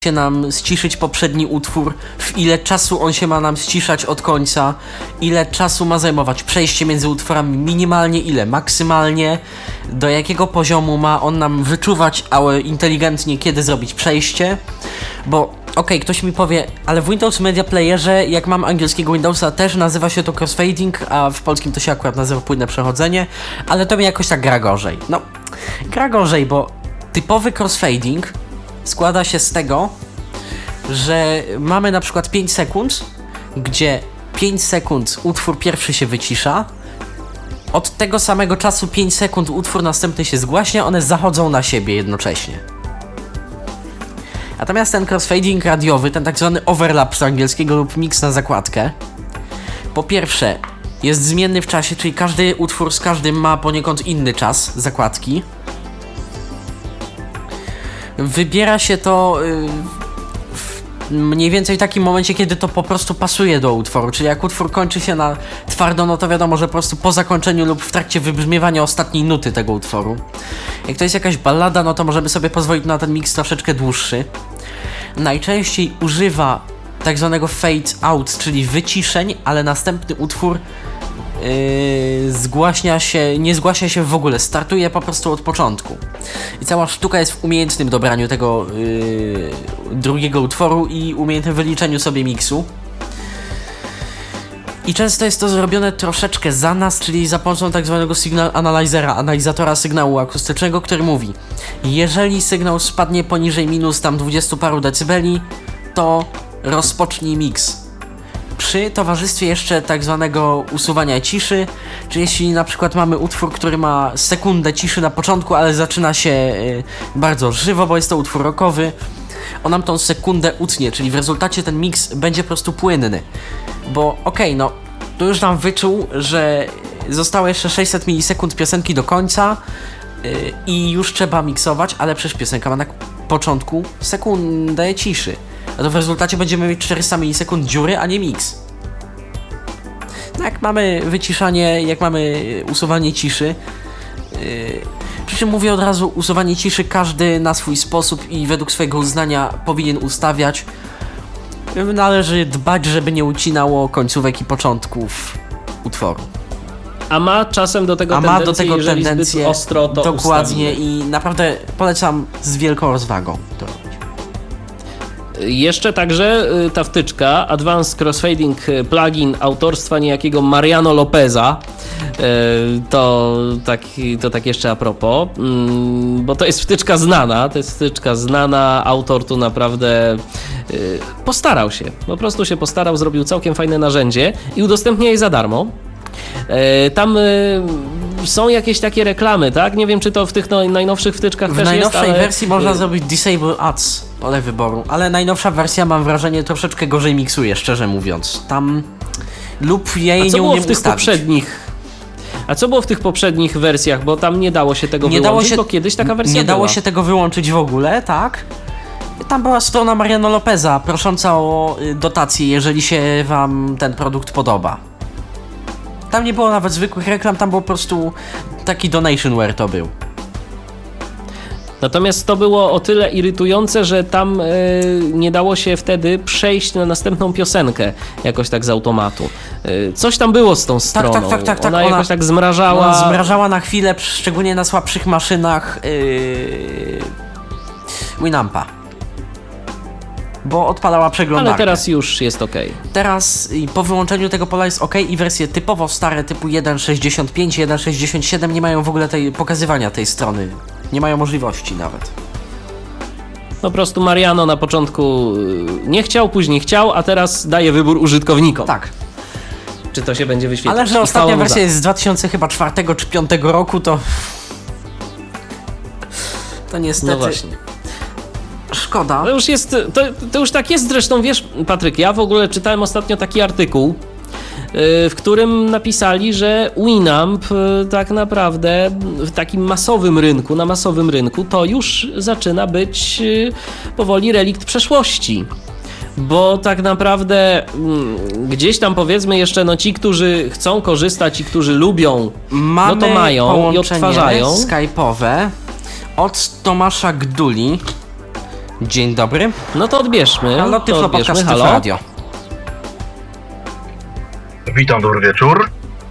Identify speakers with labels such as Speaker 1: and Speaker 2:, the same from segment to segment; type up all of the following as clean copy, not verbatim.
Speaker 1: się nam ściszyć poprzedni utwór, w ile czasu on się ma nam ściszać od końca, ile czasu ma zajmować przejście między utworami, minimalnie ile, maksymalnie, do jakiego poziomu ma on nam wyczuwać, ale inteligentnie kiedy zrobić przejście, bo okej, ktoś mi powie, ale w Windows Media Playerze, jak mam angielskiego Windowsa, też nazywa się to crossfading, a w polskim to się akurat nazywa płynne przechodzenie, ale to mi jakoś tak gra gorzej. No, gra gorzej, bo typowy crossfading składa się z tego, że mamy na przykład 5 sekund, gdzie 5 sekund utwór pierwszy się wycisza, od tego samego czasu 5 sekund utwór następny się zgłaśnia, one zachodzą na siebie jednocześnie. Natomiast ten crossfading radiowy, ten tak zwany overlap z angielskiego lub mix na zakładkę, po pierwsze jest zmienny w czasie, czyli każdy utwór z każdym ma poniekąd inny czas zakładki. Wybiera się to w mniej więcej takim momencie, kiedy to po prostu pasuje do utworu, czyli jak utwór kończy się na twardo, no to wiadomo, że po prostu po zakończeniu lub w trakcie wybrzmiewania ostatniej nuty tego utworu. Jak to jest jakaś ballada, no to możemy sobie pozwolić na ten mix troszeczkę dłuższy. Najczęściej używa tak zwanego fade out, czyli wyciszeń, ale następny utwór nie zgłasia się w ogóle, startuje po prostu od początku. I cała sztuka jest w umiejętnym dobraniu tego drugiego utworu i umiejętnym wyliczeniu sobie miksu. I często jest to zrobione troszeczkę za nas, czyli za pomocą tak zwanego signal analyzera, analizatora sygnału akustycznego, który mówi: jeżeli sygnał spadnie poniżej minus tam 20 paru decybeli, to rozpocznij mix. Przy towarzystwie jeszcze tak zwanego usuwania ciszy, czyli jeśli na przykład mamy utwór, który ma sekundę ciszy na początku, ale zaczyna się bardzo żywo, bo jest to utwór rockowy, on nam tą sekundę utnie, czyli w rezultacie ten mix będzie po prostu płynny. Bo okej, no, tu już nam wyczuł, że zostało jeszcze 600 milisekund piosenki do końca i już trzeba miksować, ale przecież piosenka ma na początku sekundę ciszy. A to w rezultacie będziemy mieć 400 milisekund dziury, a nie mix. No jak mamy wyciszanie, jak mamy usuwanie ciszy, przy czym mówię od razu, usuwanie ciszy każdy na swój sposób i według swojego uznania powinien ustawiać. Należy dbać, żeby nie ucinało końcówek i początków utworu.
Speaker 2: A ma czasem do tego tendencję, zbyt ostro to
Speaker 1: dokładnie
Speaker 2: ustawimy.
Speaker 1: I naprawdę polecam z wielką rozwagą to robić.
Speaker 2: Jeszcze także ta wtyczka Advanced Crossfading Plugin autorstwa niejakiego Mariano Lopeza, to tak jeszcze a propos, bo to jest wtyczka znana, autor tu naprawdę postarał się, po prostu się postarał, zrobił całkiem fajne narzędzie i udostępnia je za darmo. Tam są jakieś takie reklamy, tak? Nie wiem, czy to w tych najnowszych wtyczkach też jest, ale...
Speaker 1: W najnowszej wersji można zrobić Disable Ads, pole wyboru, ale najnowsza wersja, mam wrażenie, troszeczkę gorzej miksuje, szczerze mówiąc. Tam lub ja jej nie umiem ustawić.
Speaker 2: A co było w tych poprzednich wersjach? Bo tam nie dało się tego wyłączyć, bo kiedyś taka wersja była.
Speaker 1: Nie dało się tego wyłączyć w ogóle, tak? Tam była strona Mariano Lopeza prosząca o dotację, jeżeli się wam ten produkt podoba. Tam nie było nawet zwykłych reklam, tam był po prostu taki donationware to był.
Speaker 2: Natomiast to było o tyle irytujące, że tam nie dało się wtedy przejść na następną piosenkę jakoś tak z automatu. Coś tam było z tą stroną.
Speaker 1: Tak.
Speaker 2: Ona jakoś tak zmrażała.
Speaker 1: Ona zmrażała na chwilę, szczególnie na słabszych maszynach Winampa. Bo odpalała przeglądarkę.
Speaker 2: Ale teraz już jest ok.
Speaker 1: Teraz po wyłączeniu tego pola jest ok i wersje typowo stare typu 1.65, 1.67 nie mają w ogóle pokazywania tej strony. Nie mają możliwości nawet.
Speaker 2: Po prostu Mariano na początku nie chciał, później chciał, a teraz daje wybór użytkownikom.
Speaker 1: Tak.
Speaker 2: Czy to się będzie wyświetlać?
Speaker 1: Ale że ostatnia wersja jest z 2004 czy 2005 roku, to niestety...
Speaker 2: No właśnie.
Speaker 1: Szkoda.
Speaker 2: To już tak jest zresztą, wiesz, Patryk, ja w ogóle czytałem ostatnio taki artykuł, w którym napisali, że Winamp tak naprawdę w takim na masowym rynku to już zaczyna być powoli relikt przeszłości. Bo tak naprawdę gdzieś tam powiedzmy jeszcze ci, którzy chcą korzystać i którzy lubią, no to mają i odtwarzają.
Speaker 1: Skype'owe od Tomasza Gduli. Dzień dobry.
Speaker 2: No to odbierzmy.
Speaker 1: Halo, Tyflo Podcast, Tyflo
Speaker 2: Halo?
Speaker 1: Radio.
Speaker 3: Witam, dobry wieczór.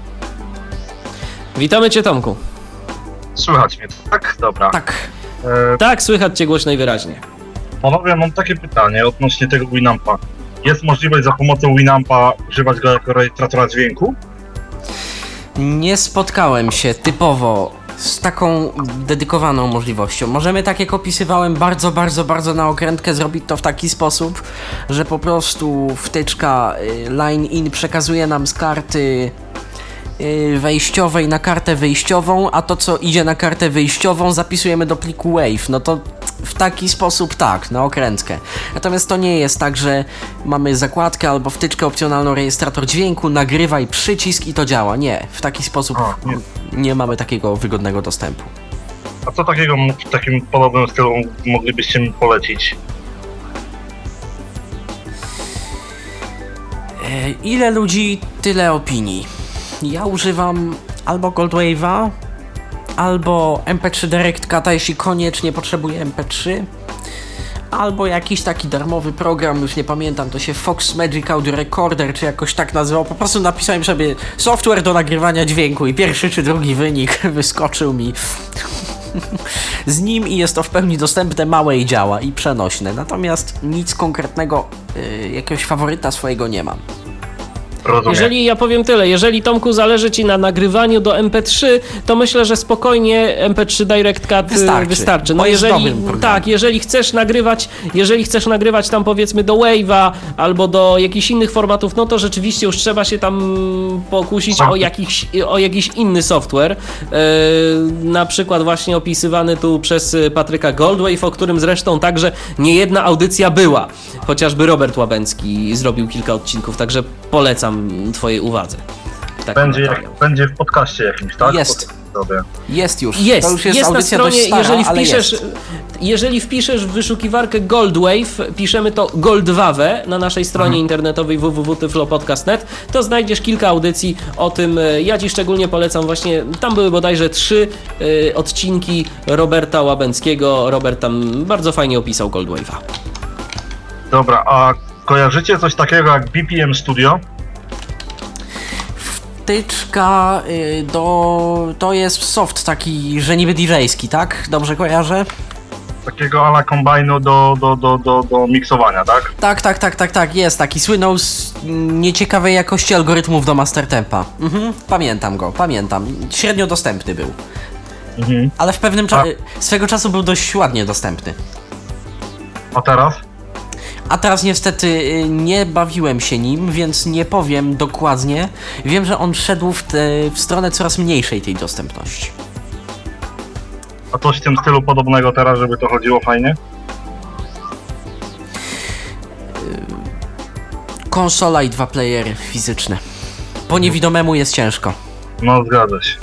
Speaker 2: Witamy cię, Tomku.
Speaker 3: Słychać mnie, tak? Dobra.
Speaker 1: Tak.
Speaker 2: Tak, słychać cię głośno i wyraźnie.
Speaker 3: Panowie, mam takie pytanie odnośnie tego Winampa. Jest możliwość za pomocą Winampa używać go jako rejestratora dźwięku?
Speaker 1: Nie spotkałem się typowo z taką dedykowaną możliwością. Możemy, tak jak opisywałem, bardzo na okrętkę zrobić to w taki sposób, że po prostu wtyczka line-in przekazuje nam z karty wejściowej na kartę wyjściową, a to, co idzie na kartę wyjściową, zapisujemy do pliku WAV. No to w taki sposób tak, na okrętkę. Natomiast to nie jest tak, że mamy zakładkę albo wtyczkę opcjonalną rejestrator dźwięku, nagrywaj przycisk i to działa. Nie, w taki sposób nie mamy takiego wygodnego dostępu.
Speaker 3: A co takiego w takim podobnym stylu moglibyście mi polecić?
Speaker 1: Ile ludzi, tyle opinii. Ja używam albo Goldwave'a, albo MP3 Direct Cata, jeśli koniecznie potrzebuję MP3, albo jakiś taki darmowy program, już nie pamiętam, to się Fox Magic Audio Recorder, czy jakoś tak nazywał. Po prostu napisałem sobie software do nagrywania dźwięku i pierwszy czy drugi wynik wyskoczył mi z nim i jest to w pełni dostępne, małe i działa i przenośne. Natomiast nic konkretnego, jakiegoś faworyta swojego nie mam.
Speaker 3: Rozumiem.
Speaker 2: Jeżeli, ja powiem tyle, jeżeli, Tomku, zależy ci na nagrywaniu do MP3, to myślę, że spokojnie MP3 Direct Cut wystarczy. No
Speaker 1: bo jest
Speaker 2: jeżeli,
Speaker 1: dobrym programem.
Speaker 2: tak, jeżeli chcesz nagrywać tam, powiedzmy, do Wave'a albo do jakichś innych formatów, no to rzeczywiście już trzeba się tam pokusić o jakiś inny software. Na przykład właśnie opisywany tu przez Patryka Goldwave, o którym zresztą także niejedna audycja była. Chociażby Robert Łabęcki zrobił kilka odcinków, także polecam twojej uwadze.
Speaker 3: Będzie w podcaście jakimś, tak?
Speaker 1: Jest.
Speaker 3: Sobie.
Speaker 1: Jest już.
Speaker 2: Jest,
Speaker 1: to już jest
Speaker 2: na
Speaker 1: audycja
Speaker 2: stronie,
Speaker 1: dość stara,
Speaker 2: jeżeli wpiszesz w wyszukiwarkę Goldwave, piszemy to Goldwave na naszej stronie internetowej www.tyflopodcast.net, to znajdziesz kilka audycji o tym. Ja ci szczególnie polecam właśnie, tam były bodajże 3 odcinki Roberta Łabęckiego. Robert tam bardzo fajnie opisał Goldwave'a.
Speaker 3: Dobra, a kojarzycie coś takiego jak BPM Studio?
Speaker 1: Wtyczka to jest soft taki, że niby DJ-ski, tak? Dobrze kojarzę?
Speaker 3: Takiego ala kombajnu do miksowania, tak?
Speaker 1: Tak, jest taki. Słynął z nieciekawej jakości algorytmów do Mastertempa. Pamiętam go. Średnio dostępny był. Ale w pewnym swego czasu był dość ładnie dostępny.
Speaker 3: A teraz?
Speaker 1: A teraz niestety nie bawiłem się nim, więc nie powiem dokładnie. Wiem, że on szedł w stronę coraz mniejszej tej dostępności.
Speaker 3: A coś w tym stylu podobnego teraz, żeby to chodziło fajnie?
Speaker 1: Konsola i 2 playery fizyczne. Po niewidomemu jest ciężko.
Speaker 3: No zgadza się.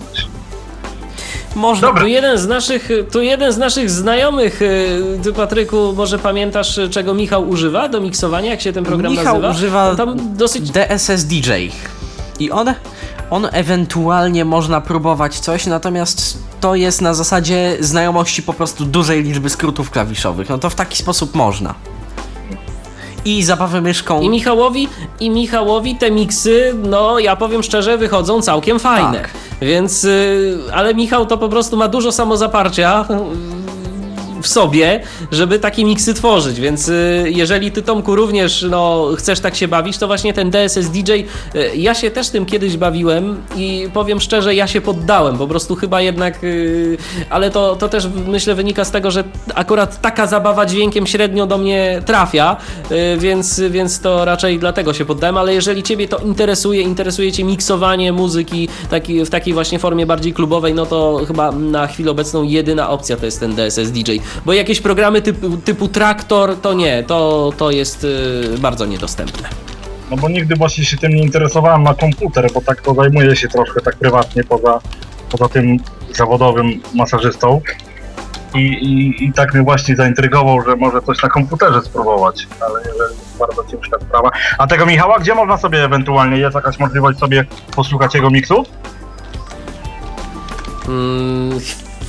Speaker 1: Można.
Speaker 3: Dobra.
Speaker 2: Tu jeden z naszych znajomych, ty, Patryku, może pamiętasz, czego Michał używa do miksowania, jak się ten program nazywa?
Speaker 1: Michał używa
Speaker 2: tam dosyć...
Speaker 1: DSS DJ. I on ewentualnie można próbować coś, natomiast to jest na zasadzie znajomości po prostu dużej liczby skrótów klawiszowych. No to w taki sposób można. I zabawę myszką.
Speaker 2: I Michałowi te miksy, no ja powiem szczerze, wychodzą całkiem fajne.
Speaker 1: Tak.
Speaker 2: Więc, ale Michał to po prostu ma dużo samozaparcia w sobie, żeby takie miksy tworzyć, więc jeżeli ty, Tomku, również chcesz tak się bawić, to właśnie ten DSS DJ, ja się też tym kiedyś bawiłem i powiem szczerze, ja się poddałem, po prostu chyba jednak, ale to też myślę wynika z tego, że akurat taka zabawa dźwiękiem średnio do mnie trafia, więc to raczej dlatego się poddałem, ale jeżeli ciebie to interesuje cię miksowanie muzyki w takiej właśnie formie bardziej klubowej, no to chyba na chwilę obecną jedyna opcja to jest ten DSS DJ. Bo jakieś programy typu Traktor, to nie, to jest bardzo niedostępne.
Speaker 3: No bo nigdy właśnie się tym nie interesowałem na komputer, bo tak to zajmuję się troszkę tak prywatnie poza tym zawodowym masażystą. I tak mnie właśnie zaintrygował, że może coś na komputerze spróbować, ale jest bardzo ciężka sprawa. A tego Michała, gdzie można sobie ewentualnie, jest jakaś możliwość sobie posłuchać jego miksów?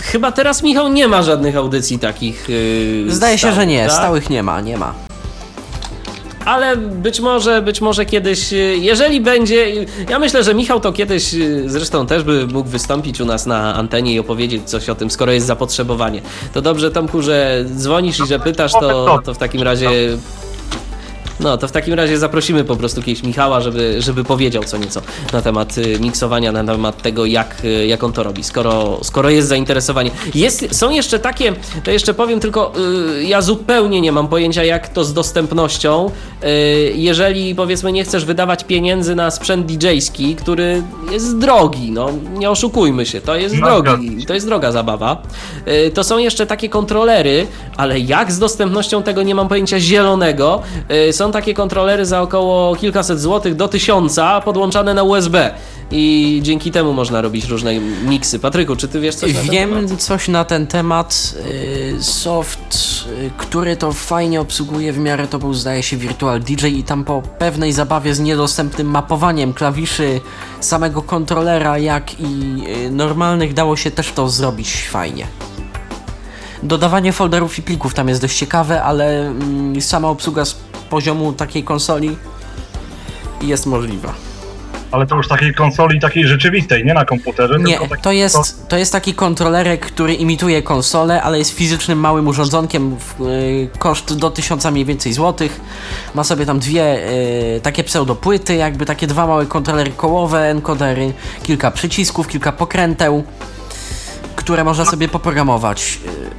Speaker 2: Chyba teraz, Michał, nie ma żadnych audycji takich
Speaker 1: Zdaje się,
Speaker 2: stałych,
Speaker 1: że nie,
Speaker 2: tak?
Speaker 1: stałych nie ma.
Speaker 2: Ale być może kiedyś, jeżeli będzie... Ja myślę, że Michał to kiedyś zresztą też by mógł wystąpić u nas na antenie i opowiedzieć coś o tym, skoro jest zapotrzebowanie. To dobrze, Tomku, że dzwonisz i że pytasz, to w takim razie... No, to w takim razie zaprosimy po prostu kiedyś Michała, żeby powiedział co nieco na temat miksowania, na temat tego, jak on to robi, skoro jest zainteresowanie. Są jeszcze takie, to jeszcze powiem tylko, ja zupełnie nie mam pojęcia, jak to z dostępnością, jeżeli powiedzmy nie chcesz wydawać pieniędzy na sprzęt DJ-ski, który jest drogi, no nie oszukujmy się, to jest drogi, to jest droga zabawa. To są jeszcze takie kontrolery, ale jak z dostępnością tego nie mam pojęcia zielonego. Są takie kontrolery za około kilkaset złotych do 1000 podłączane na USB i dzięki temu można robić różne miksy. Patryku, czy ty wiesz coś na ten temat?
Speaker 1: Wiem coś na ten temat. Soft, który to fajnie obsługuje w miarę, to był zdaje się Virtual DJ i tam po pewnej zabawie z niedostępnym mapowaniem klawiszy samego kontrolera, jak i normalnych, dało się też to zrobić fajnie. Dodawanie folderów i plików tam jest dość ciekawe, ale sama obsługa z poziomu takiej konsoli jest możliwa.
Speaker 3: Ale to już takiej konsoli, takiej rzeczywistej, nie na komputerze.
Speaker 1: Nie,
Speaker 3: tylko taki,
Speaker 1: to jest taki kontrolerek, który imituje konsolę, ale jest fizycznym małym urządzonkiem, koszt do 1000 mniej więcej złotych. Ma sobie tam dwie takie pseudopłyty, jakby takie dwa małe kontrolery kołowe, encodery, kilka przycisków, kilka pokręteł, które można sobie poprogramować.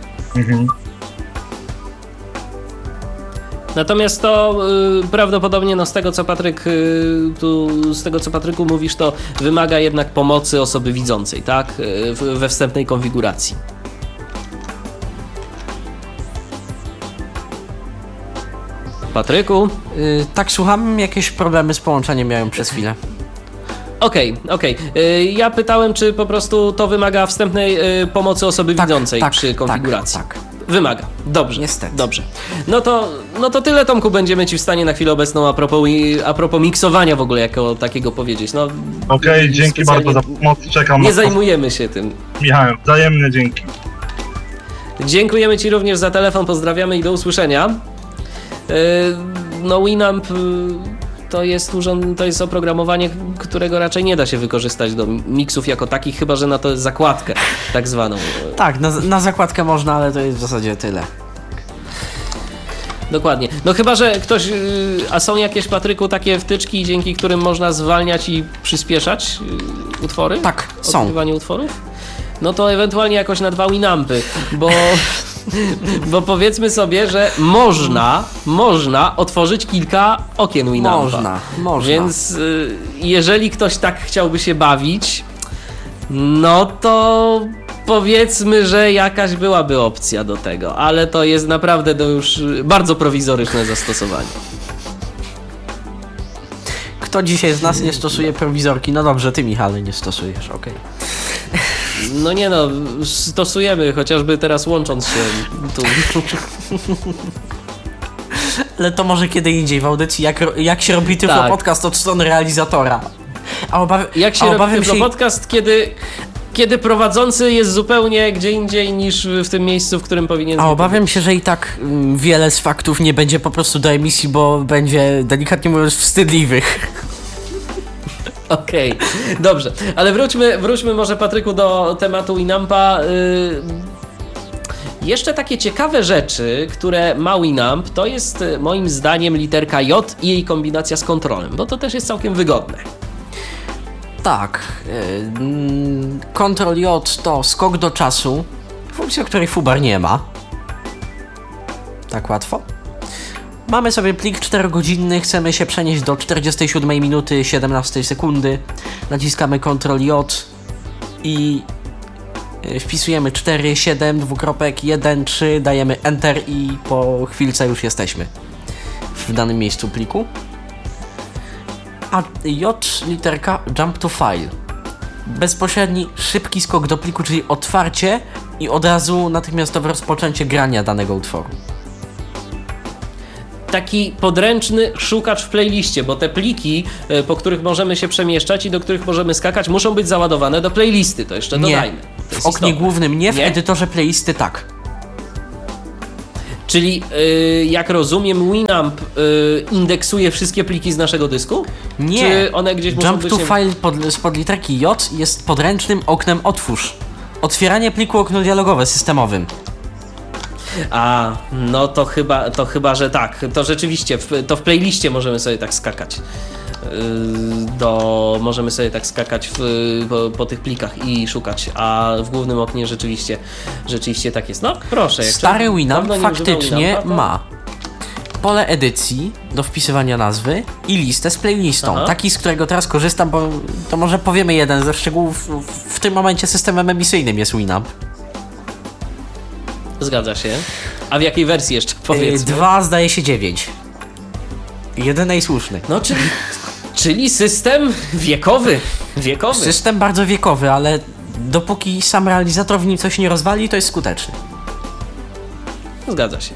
Speaker 2: Natomiast to prawdopodobnie z tego co Patryk z tego co Patryku mówisz, to wymaga jednak pomocy osoby widzącej, tak? We wstępnej konfiguracji. Patryku?
Speaker 1: Tak, słucham, jakieś problemy z połączeniem miałem przez chwilę.
Speaker 2: Okej. Ja pytałem, czy po prostu to wymaga wstępnej pomocy osoby widzącej przy konfiguracji. Tak. Wymaga. Dobrze.
Speaker 1: Niestety.
Speaker 2: Dobrze. No to tyle, Tomku, będziemy ci w stanie na chwilę obecną a propos miksowania w ogóle jako takiego powiedzieć. No,
Speaker 3: Okej, dzięki bardzo za pomoc. Czekam.
Speaker 2: Nie zajmujemy się tym.
Speaker 3: Michałem, wzajemne dzięki.
Speaker 2: Dziękujemy ci również za telefon, pozdrawiamy i do usłyszenia. No Winamp to jest oprogramowanie, którego raczej nie da się wykorzystać do miksów jako takich, chyba że na to jest zakładkę tak zwaną.
Speaker 1: Tak, na zakładkę można, ale to jest w zasadzie tyle.
Speaker 2: Dokładnie. No chyba że ktoś... A są jakieś, Patryku, takie wtyczki, dzięki którym można zwalniać i przyspieszać utwory?
Speaker 1: Tak, są.
Speaker 2: Odgrywanie utworów? No to ewentualnie jakoś na 2 Winampy, bo powiedzmy sobie, że można otworzyć kilka okien Winampa.
Speaker 1: Można.
Speaker 2: Więc jeżeli ktoś tak chciałby się bawić, no to powiedzmy, że jakaś byłaby opcja do tego, ale to jest naprawdę już bardzo prowizoryczne zastosowanie.
Speaker 1: Kto dzisiaj z nas nie stosuje prowizorki? No dobrze, ty, Michale, nie stosujesz, okej.
Speaker 2: No nie no, stosujemy, chociażby teraz łącząc się tu.
Speaker 1: Ale to może kiedy indziej w audycji, jak się robi tylko podcast od strony realizatora.
Speaker 2: Jak się robi tylko podcast, kiedy prowadzący jest zupełnie gdzie indziej niż w tym miejscu, w którym powinien być.
Speaker 1: A obawiam się, że i tak wiele z faktów nie będzie po prostu do emisji, bo będzie, delikatnie mówiąc, wstydliwych.
Speaker 2: Okej, dobrze, ale wróćmy może, Patryku, do tematu Winampa. Jeszcze takie ciekawe rzeczy, które ma Winamp, to jest moim zdaniem literka J i jej kombinacja z kontrolem, bo to też jest całkiem wygodne.
Speaker 1: Tak, Ctrl J to skok do czasu, funkcja, której Fubar nie ma. Tak łatwo. Mamy sobie plik 4-godzinny, chcemy się przenieść do 47 minuty 17 sekundy. Naciskamy Ctrl J i wpisujemy 4, 7, dwukropek, 1, 3, dajemy Enter i po chwilce już jesteśmy w danym miejscu pliku. A J literka Jump to File. Bezpośredni, szybki skok do pliku, czyli otwarcie i od razu natychmiastowe rozpoczęcie grania danego utworu.
Speaker 2: taki podręczny szukacz w playliście, bo te pliki, po których możemy się przemieszczać i do których możemy skakać, muszą być załadowane do playlisty, to jeszcze dodajmy. To jest
Speaker 1: w oknie
Speaker 2: istotne.
Speaker 1: głównym nie, w
Speaker 2: Nie?
Speaker 1: edytorze playlisty tak.
Speaker 2: Czyli jak rozumiem, Winamp indeksuje wszystkie pliki z naszego dysku?
Speaker 1: Nie.
Speaker 2: Czy one gdzieś muszą
Speaker 1: Jump
Speaker 2: być...
Speaker 1: to file spod literki J jest podręcznym oknem otwórz. Otwieranie pliku okno dialogowe systemowym.
Speaker 2: A, no to chyba, że tak. To rzeczywiście, to w playliście możemy sobie tak skakać. Możemy sobie tak skakać po tych plikach i szukać, a w głównym oknie rzeczywiście tak jest. No proszę. jak
Speaker 1: Stary
Speaker 2: człowiek
Speaker 1: Winamp
Speaker 2: dawno nie używał
Speaker 1: faktycznie
Speaker 2: Winampa, to-
Speaker 1: ma pole edycji do wpisywania nazwy i listę z playlistą.
Speaker 2: Aha.
Speaker 1: Taki, z którego teraz korzystam, bo to może powiemy jeden ze szczegółów. W tym momencie systemem emisyjnym jest Winamp.
Speaker 2: Zgadza się. A w jakiej wersji jeszcze powiedzmy?
Speaker 1: 2 zdaje się 9. Jedyny i słuszny.
Speaker 2: No czyli system wiekowy.
Speaker 1: System bardzo wiekowy, ale dopóki sam realizator w nim coś nie rozwali, to jest skuteczny.
Speaker 2: Zgadza się.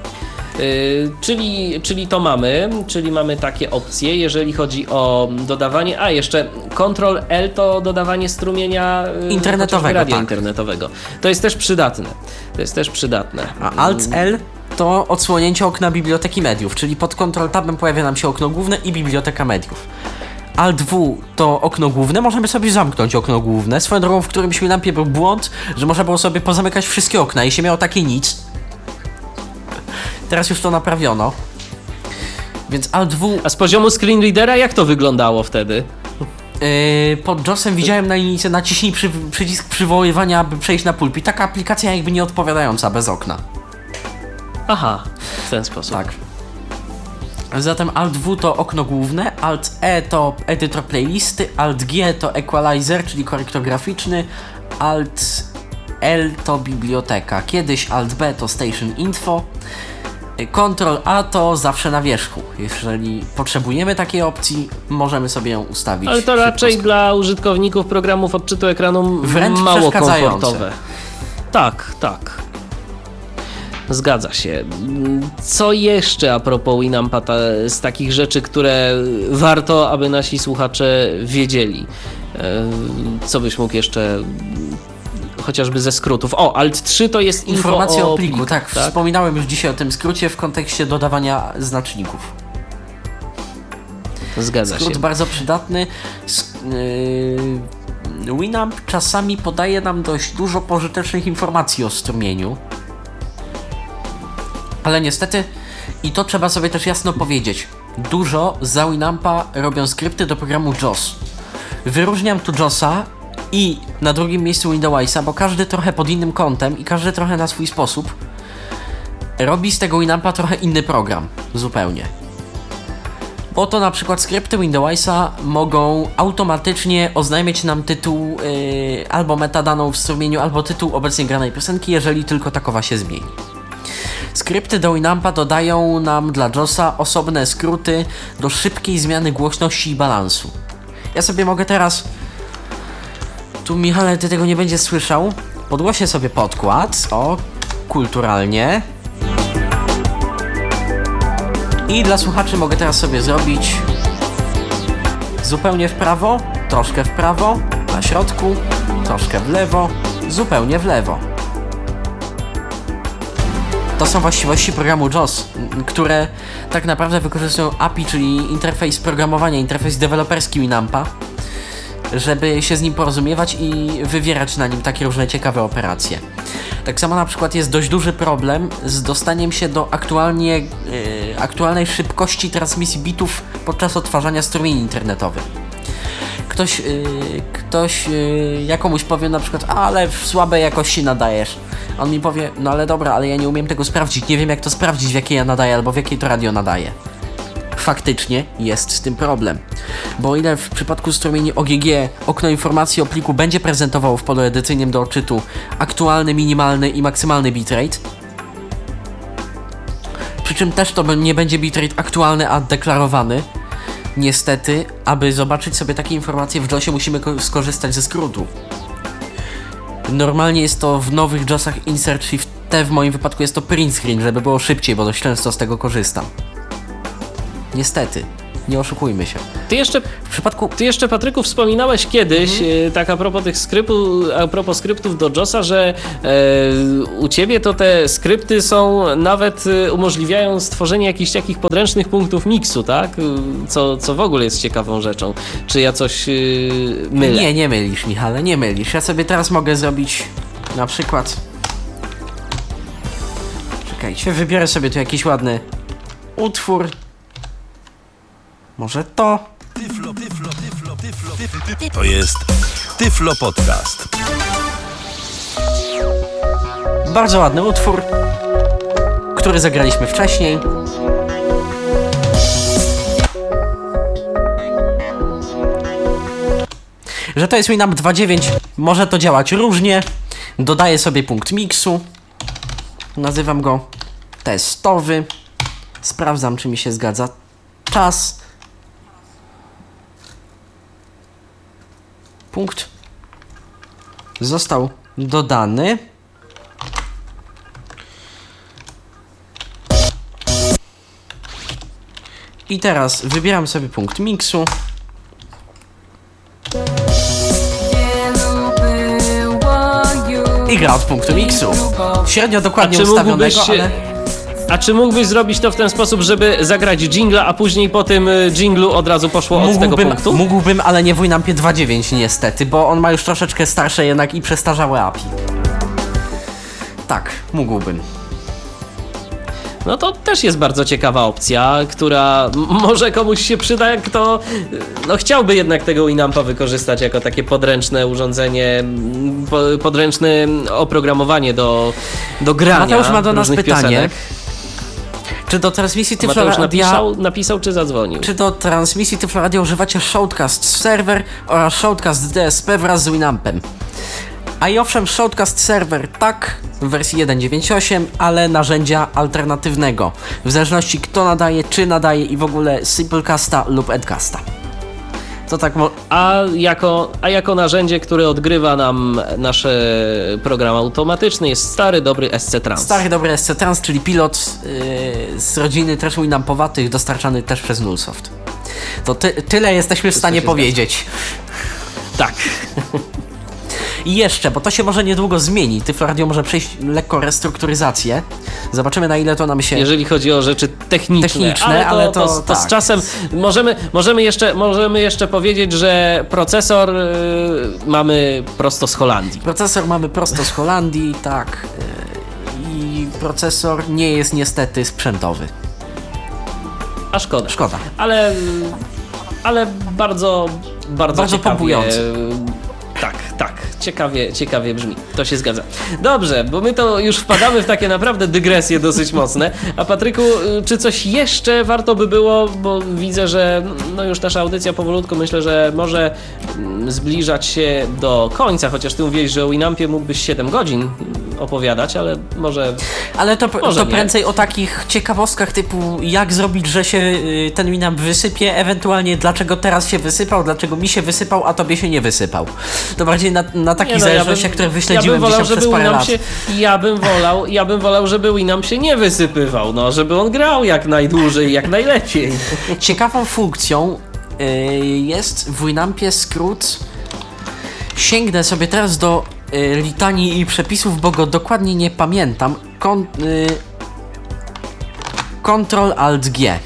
Speaker 2: Czyli to mamy, czyli mamy takie opcje, jeżeli chodzi o dodawanie, a jeszcze Ctrl-L to dodawanie strumienia
Speaker 1: Internetowego,
Speaker 2: radia
Speaker 1: tak.
Speaker 2: internetowego. To jest też przydatne.
Speaker 1: A Alt-L to odsłonięcie okna biblioteki mediów, czyli pod Ctrl-Tabem pojawia nam się okno główne i biblioteka mediów. Alt-W to okno główne, możemy sobie zamknąć okno główne. Swoją drogą w którymś Winampie był błąd, że można było sobie pozamykać wszystkie okna i się miało takie nic. Teraz już to naprawiono. Więc Alt-W...
Speaker 2: A z poziomu screen readera jak to wyglądało wtedy?
Speaker 1: Pod JOS-em widziałem na linijce naciśnij przycisk przywoływania, aby przejść na pulpit. Taka aplikacja jakby nie odpowiadająca, bez okna.
Speaker 2: Aha, w ten sposób.
Speaker 1: Tak. Zatem Alt-W to okno główne, Alt-E to edytor playlisty, Alt-G to equalizer, czyli korektor graficzny, Alt-L to biblioteka, kiedyś Alt-B to station info, Ctrl-A to zawsze na wierzchu. Jeżeli potrzebujemy takiej opcji, możemy sobie ją ustawić.
Speaker 2: Ale to
Speaker 1: szybko.
Speaker 2: raczej dla użytkowników programów odczytu ekranu
Speaker 1: Wręcz
Speaker 2: mało
Speaker 1: przeszkadzające.
Speaker 2: komfortowe. Tak. Zgadza się. Co jeszcze a propos Winampa z takich rzeczy, które warto, aby nasi słuchacze wiedzieli? Co byś mógł jeszcze chociażby ze skrótów? O, Alt-3 to jest
Speaker 1: Informacja o pliku,
Speaker 2: pliku,
Speaker 1: tak. Wspominałem już dzisiaj o tym skrócie w kontekście dodawania znaczników.
Speaker 2: Zgadza
Speaker 1: Skrót
Speaker 2: się.
Speaker 1: bardzo przydatny. Winamp czasami podaje nam dość dużo pożytecznych informacji o strumieniu. Ale niestety, i to trzeba sobie też jasno powiedzieć, dużo za Winampa robią skrypty do programu JOS. Wyróżniam tu JOSa i na drugim miejscu Windowsa, bo każdy trochę pod innym kątem i każdy trochę na swój sposób robi z tego Winampa trochę inny program. Zupełnie. Bo to na przykład skrypty Windowsa mogą automatycznie oznajmiać nam tytuł albo metadaną w strumieniu, albo tytuł obecnie granej piosenki, jeżeli tylko takowa się zmieni. Skrypty do Winampa dodają nam dla JOSa osobne skróty do szybkiej zmiany głośności i balansu. Ja sobie mogę teraz... Tu, Michale, ty tego nie będziesz słyszał. Podgłoszę sobie podkład. O, kulturalnie. I dla słuchaczy mogę teraz sobie zrobić zupełnie w prawo, troszkę w prawo, na środku, troszkę w lewo, zupełnie w lewo. To są właściwości programu JOS, które tak naprawdę wykorzystują API, czyli interfejs programowania, interfejs deweloperski Winampa, żeby się z nim porozumiewać i wywierać na nim takie różne ciekawe operacje. Tak samo na przykład jest dość duży problem z dostaniem się do aktualnej szybkości transmisji bitów podczas odtwarzania strumieni internetowych. Ktoś ja komuś powie na przykład, ale w słabej jakości nadajesz. A on mi powie, no ale dobra, ale ja nie umiem tego sprawdzić, nie wiem jak to sprawdzić, w jakiej ja nadaję albo w jakiej to radio nadaje. Faktycznie jest z tym problem, bo o ile w przypadku strumieni OGG okno informacji o pliku będzie prezentowało w polu edycyjnym do odczytu aktualny, minimalny i maksymalny bitrate, przy czym też to nie będzie bitrate aktualny, a deklarowany. Niestety, aby zobaczyć sobie takie informacje w JOSie musimy skorzystać ze skrótu. Normalnie jest to w nowych JOSach Insert Shift T, w moim wypadku jest to print screen, żeby było szybciej, bo dość często z tego korzystam. Niestety. Nie oszukujmy się. W przypadku...
Speaker 2: Ty jeszcze, Patryku, wspominałeś kiedyś, tak a propos tych skryptów do JOS-a, że u ciebie to te skrypty są, nawet umożliwiają stworzenie jakichś takich podręcznych punktów miksu, tak? Co w ogóle jest ciekawą rzeczą. Czy ja coś mylę?
Speaker 1: Nie mylisz, Michale, nie mylisz. Ja sobie teraz mogę zrobić na przykład... Czekajcie, wybiorę sobie tu jakiś ładny utwór. Może to?
Speaker 4: To jest Tyflo Podcast.
Speaker 1: Bardzo ładny utwór, który zagraliśmy wcześniej. Że to jest Winamp 2.9, może to działać różnie. Dodaję sobie punkt miksu. Nazywam go testowy. Sprawdzam, czy mi się zgadza czas. Punkt został dodany. I teraz wybieram sobie punkt miksu. I gra od punktu miksu. Średnio dokładnie ustawionego, ale...
Speaker 2: A czy mógłbyś zrobić to w ten sposób, żeby zagrać dżingla, a później po tym dżinglu od razu poszło od tego punktu?
Speaker 1: Mógłbym, ale nie w Winampie 2.9 niestety, bo on ma już troszeczkę starsze jednak i przestarzałe API. Tak, mógłbym.
Speaker 2: No to też jest bardzo ciekawa opcja, która może komuś się przyda, jak kto chciałby jednak tego Winampa wykorzystać jako takie podręczne urządzenie, podręczne oprogramowanie do grania.
Speaker 1: Mateusz ma do nas pytanie.
Speaker 2: Piosenek.
Speaker 1: Czy do transmisji Tyflo
Speaker 2: Mateusz
Speaker 1: Radia...
Speaker 2: napisał czy zadzwonił?
Speaker 1: Czy do transmisji Tyflo Radia używacie Shoutcast Server oraz Shoutcast DSP wraz z Winampem? A i owszem, Shoutcast Server tak, w wersji 1.9.8, ale narzędzia alternatywnego. W zależności kto nadaje, czy nadaje i w ogóle Simplecasta lub Edcasta. To tak jako narzędzie, które odgrywa nam nasz program automatyczny, jest stary, dobry SC Trans. Stary, dobry SC Trans, czyli pilot z rodziny też Winampowatych, dostarczany też przez Nullsoft. To tyle jesteśmy w stanie powiedzieć.
Speaker 2: Tak.
Speaker 1: I jeszcze, bo to się może niedługo zmieni, Tyflo Radio może przejść lekko restrukturyzację. Zobaczymy, na ile to nam się...
Speaker 2: Jeżeli chodzi o rzeczy techniczne,
Speaker 1: ale to
Speaker 2: tak. Z czasem możemy jeszcze powiedzieć, że procesor mamy prosto z Holandii.
Speaker 1: Procesor mamy prosto z Holandii, tak. I procesor nie jest niestety sprzętowy.
Speaker 2: A szkoda.
Speaker 1: Szkoda.
Speaker 2: Ale bardzo ciekawie,
Speaker 1: pompujący.
Speaker 2: Tak, ciekawie brzmi, to się zgadza. Dobrze, bo my to już wpadamy w takie naprawdę dygresje dosyć mocne. A Patryku, czy coś jeszcze warto by było, bo widzę, że już nasza audycja powolutku, myślę, że może zbliżać się do końca, chociaż ty mówiłeś, że o Winampie mógłbyś 7 godzin opowiadać, ale może...
Speaker 1: Ale to
Speaker 2: może
Speaker 1: prędzej o takich ciekawostkach typu jak zrobić, że się ten Winamp wysypie, ewentualnie dlaczego teraz się wysypał, dlaczego mi się wysypał, a tobie się nie wysypał. To bardziej na takich zależnościach, które wyśledziłem gdzieś przez parę lat.
Speaker 2: Ja bym wolał, żeby Winamp się nie wysypywał, żeby on grał jak najdłużej, jak najlepiej.
Speaker 1: Ciekawą funkcją jest w Winampie skrót. Sięgnę sobie teraz do litanii i przepisów, bo go dokładnie nie pamiętam. Ctrl-Alt-G.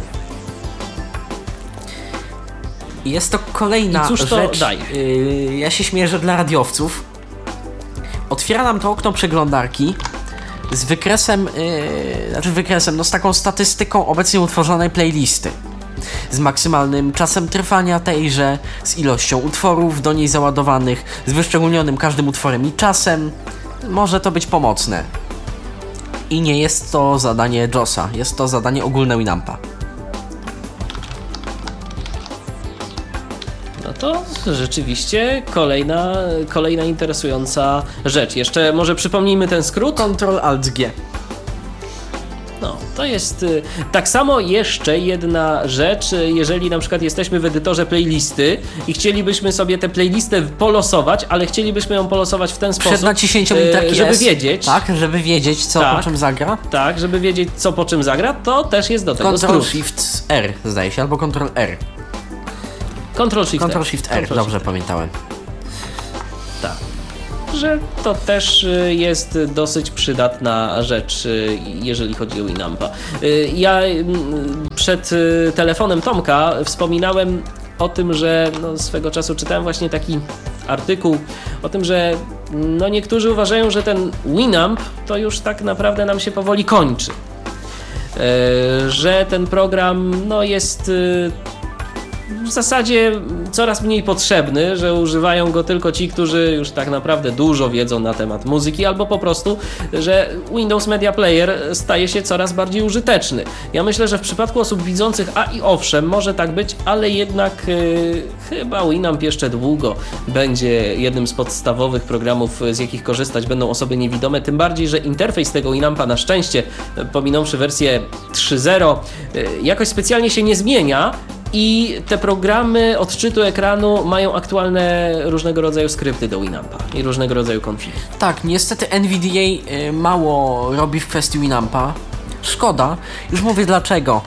Speaker 1: Jest to kolejna rzecz. Ja się śmieję, że dla radiowców. Otwiera nam to okno przeglądarki z wykresem, z taką statystyką obecnie utworzonej playlisty. Z maksymalnym czasem trwania tejże, z ilością utworów do niej załadowanych, z wyszczególnionym każdym utworem i czasem. Może to być pomocne. I nie jest to zadanie JOS-a, jest to zadanie ogólne Winampa.
Speaker 2: No to rzeczywiście kolejna interesująca rzecz. Jeszcze może przypomnijmy ten skrót?
Speaker 1: Ctrl-Alt-G.
Speaker 2: No, to jest tak samo jeszcze jedna rzecz, jeżeli na przykład jesteśmy w edytorze playlisty i chcielibyśmy sobie tę playlistę polosować, ale chcielibyśmy ją polosować w ten sposób,
Speaker 1: przed naciśnięciem literki
Speaker 2: żeby
Speaker 1: S,
Speaker 2: wiedzieć.
Speaker 1: Tak, żeby wiedzieć co po czym zagra.
Speaker 2: Tak, żeby wiedzieć co po czym zagra, to też jest do tego skrót.
Speaker 1: Ctrl-Shift R, zdaje się, albo Ctrl R. Ctrl-Shift-R, dobrze pamiętałem.
Speaker 2: Tak. Że to też jest dosyć przydatna rzecz, jeżeli chodzi o Winampa. Ja przed telefonem Tomka wspominałem o tym, że swego czasu czytałem właśnie taki artykuł o tym, że niektórzy uważają, że ten Winamp to już tak naprawdę nam się powoli kończy. Że ten program jest w zasadzie coraz mniej potrzebny, że używają go tylko ci, którzy już tak naprawdę dużo wiedzą na temat muzyki, albo po prostu, że Windows Media Player staje się coraz bardziej użyteczny. Ja myślę, że w przypadku osób widzących, i owszem, może tak być, ale jednak chyba Winamp jeszcze długo będzie jednym z podstawowych programów, z jakich korzystać będą osoby niewidome, tym bardziej, że interfejs tego Winampa na szczęście, pominąwszy wersję 3.0, jakoś specjalnie się nie zmienia. I te programy odczytu ekranu mają aktualne różnego rodzaju skrypty do Winampa i różnego rodzaju konfigi.
Speaker 1: Tak, niestety NVDA mało robi w kwestii Winampa. Szkoda. Już mówię dlaczego.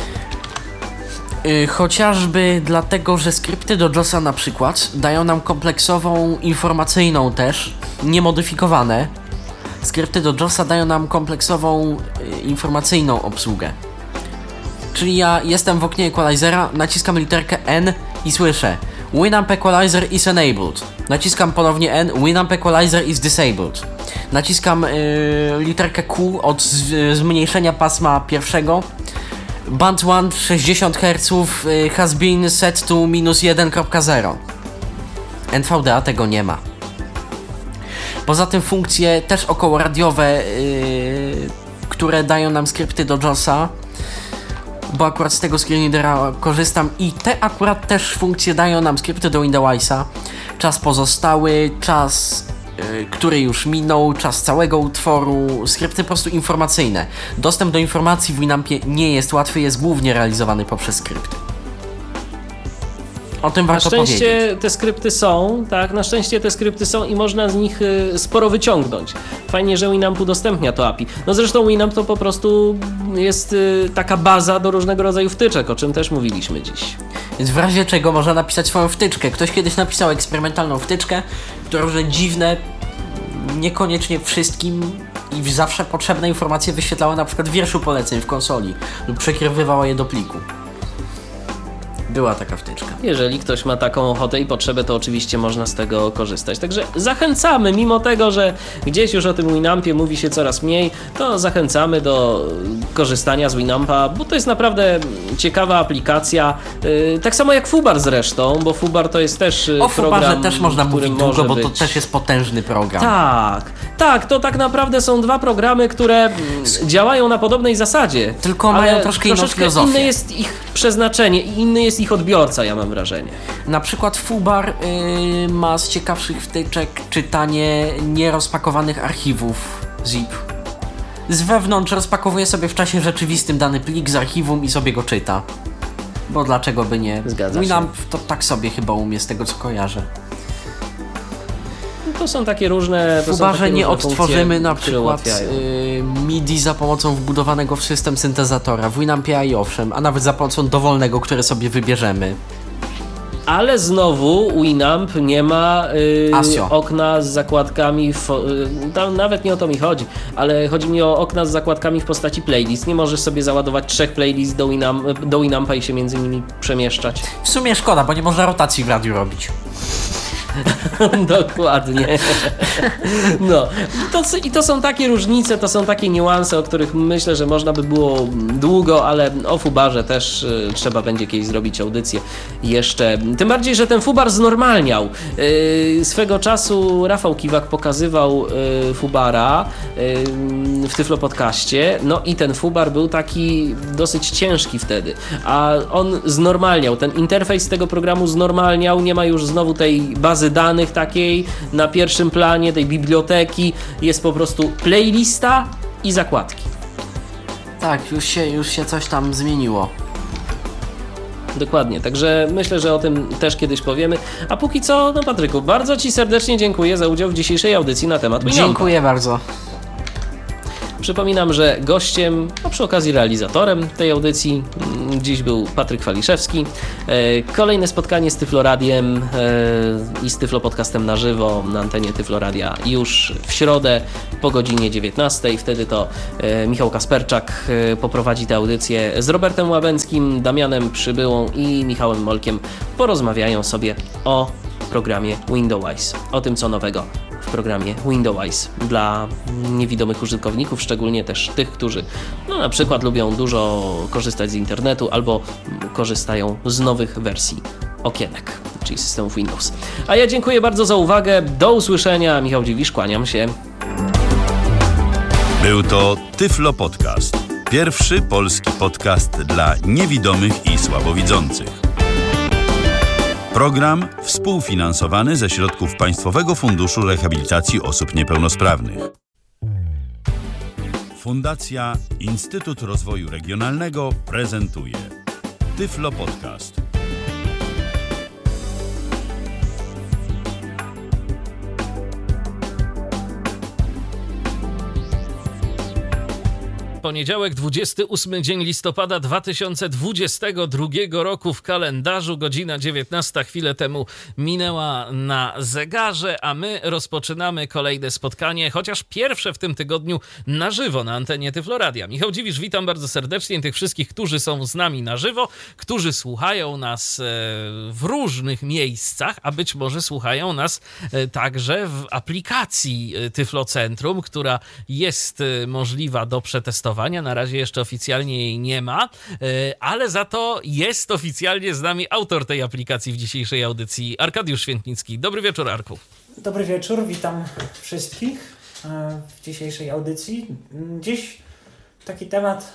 Speaker 1: Chociażby dlatego, że skrypty do JOSa na przykład dają nam kompleksową informacyjną też, niemodyfikowane. Skrypty do JOSa dają nam kompleksową informacyjną obsługę. Czyli ja jestem w oknie equalizera, naciskam literkę N i słyszę Winamp Equalizer is enabled. Naciskam ponownie N, Winamp Equalizer is disabled. Naciskam literkę Q od zmniejszenia pasma pierwszego. Band 1 60 Hz has been set to -1.0. NVDA tego nie ma. Poza tym funkcje też okołoradiowe, które dają nam skrypty do JOSa, bo akurat z tego screenreadera korzystam i te akurat też funkcje dają nam skrypty do Windowsa. Czas pozostały, czas, który już minął, czas całego utworu, skrypty po prostu informacyjne. Dostęp do informacji w Winampie nie jest łatwy, jest głównie realizowany poprzez skrypty. O tym warto powiedzieć.
Speaker 2: Na szczęście te skrypty są, tak, na szczęście te skrypty są i można z nich sporo wyciągnąć. Fajnie, że Winamp udostępnia to API. Zresztą Winamp to po prostu jest taka baza do różnego rodzaju wtyczek, o czym też mówiliśmy dziś.
Speaker 1: Więc w razie czego można napisać swoją wtyczkę. Ktoś kiedyś napisał eksperymentalną wtyczkę, która różne dziwne, niekoniecznie wszystkim i zawsze potrzebne informacje wyświetlała na przykład w wierszu poleceń w konsoli lub przekierowywała je do pliku. Była taka wtyczka.
Speaker 2: Jeżeli ktoś ma taką ochotę i potrzebę, to oczywiście można z tego korzystać. Także zachęcamy, mimo tego, że gdzieś już o tym Winampie mówi się coraz mniej, to zachęcamy do korzystania z Winampa, bo to jest naprawdę ciekawa aplikacja. Tak samo jak Fubar zresztą, bo Fubar to jest też
Speaker 1: o
Speaker 2: program,
Speaker 1: Fubarze też można mówić długo, bo to
Speaker 2: być...
Speaker 1: też jest potężny program.
Speaker 2: Tak, to tak naprawdę są dwa programy, które działają na podobnej zasadzie.
Speaker 1: Tylko mają troszkę inną filozofię.
Speaker 2: Inne jest ich przeznaczenie i inny jest ich odbiorca, ja mam wrażenie.
Speaker 1: Na przykład Fubar ma z ciekawszych wtyczek czytanie nierozpakowanych archiwów zip. Z wewnątrz rozpakowuje sobie w czasie rzeczywistym dany plik z archiwum i sobie go czyta. Bo dlaczego by nie?
Speaker 2: Zgadza się.
Speaker 1: Winamp to tak sobie chyba umie, z tego co kojarzę.
Speaker 2: To są takie różne.
Speaker 1: W Fubarze nie odtworzymy na
Speaker 2: funkcje,
Speaker 1: przykład MIDI za pomocą wbudowanego w system syntezatora. W Winampie i owszem, a nawet za pomocą dowolnego, które sobie wybierzemy.
Speaker 2: Ale znowu Winamp nie ma okna z zakładkami, tam nawet nie o to mi chodzi, ale chodzi mi o okna z zakładkami w postaci playlist. Nie możesz sobie załadować 3 playlist do Winampa i się między nimi przemieszczać.
Speaker 1: W sumie szkoda, bo nie można rotacji w radiu robić.
Speaker 2: Dokładnie. No. I to są takie różnice, to są takie niuanse, o których myślę, że można by było długo, ale o Fubarze też trzeba będzie kiedyś zrobić audycję jeszcze. Tym bardziej, że ten Fubar znormalniał. Swego czasu Rafał Kiwak pokazywał Fubara w Tyflo Podcaście, no i ten Fubar był taki dosyć ciężki wtedy, a on znormalniał. Ten interfejs tego programu znormalniał, nie ma już znowu tej bazy danych takiej na pierwszym planie, tej biblioteki, jest po prostu playlista i zakładki.
Speaker 1: Tak, już się coś tam zmieniło.
Speaker 2: Dokładnie, także myślę, że o tym też kiedyś powiemy. A póki co, no Patryku, bardzo Ci serdecznie dziękuję za udział w dzisiejszej audycji na temat Winampa.
Speaker 1: Dziękuję bardzo.
Speaker 2: Przypominam, że gościem, a przy okazji realizatorem tej audycji dziś był Patryk Waliszewski. Kolejne spotkanie z Tyfloradiem i z Tyflo Podcastem na żywo na antenie Tyfloradia już w środę po godzinie 19. Wtedy to Michał Kasperczak poprowadzi tę audycję z Robertem Łabęckim, Damianem Przybyłą i Michałem Molkiem. Porozmawiają sobie o programie Windows, o tym co nowego w programie Windows dla niewidomych użytkowników, szczególnie też tych, którzy na przykład lubią dużo korzystać z internetu albo korzystają z nowych wersji okienek, czyli systemów Windows. A ja dziękuję bardzo za uwagę. Do usłyszenia. Michał Dziwisz, kłaniam się.
Speaker 4: Był to Tyflo Podcast. Pierwszy polski podcast dla niewidomych i słabowidzących. Program współfinansowany ze środków Państwowego Funduszu Rehabilitacji Osób Niepełnosprawnych. Fundacja Instytut Rozwoju Regionalnego prezentuje Tyflo Podcast.
Speaker 5: Poniedziałek, 28 dzień listopada 2022 roku w kalendarzu, godzina 19, chwilę temu minęła na zegarze, a my rozpoczynamy kolejne spotkanie, chociaż pierwsze w tym tygodniu na żywo na antenie Tyfloradia. Michał Dziwisz, witam bardzo serdecznie tych wszystkich, którzy są z nami na żywo, którzy słuchają nas w różnych miejscach, a być może słuchają nas także w aplikacji Tyflocentrum, która jest możliwa do przetestowania. Na razie jeszcze oficjalnie jej nie ma, ale za to jest oficjalnie z nami autor tej aplikacji w dzisiejszej audycji, Arkadiusz Świętnicki. Dobry wieczór, Arku.
Speaker 6: Dobry wieczór, witam wszystkich w dzisiejszej audycji. Dziś taki temat,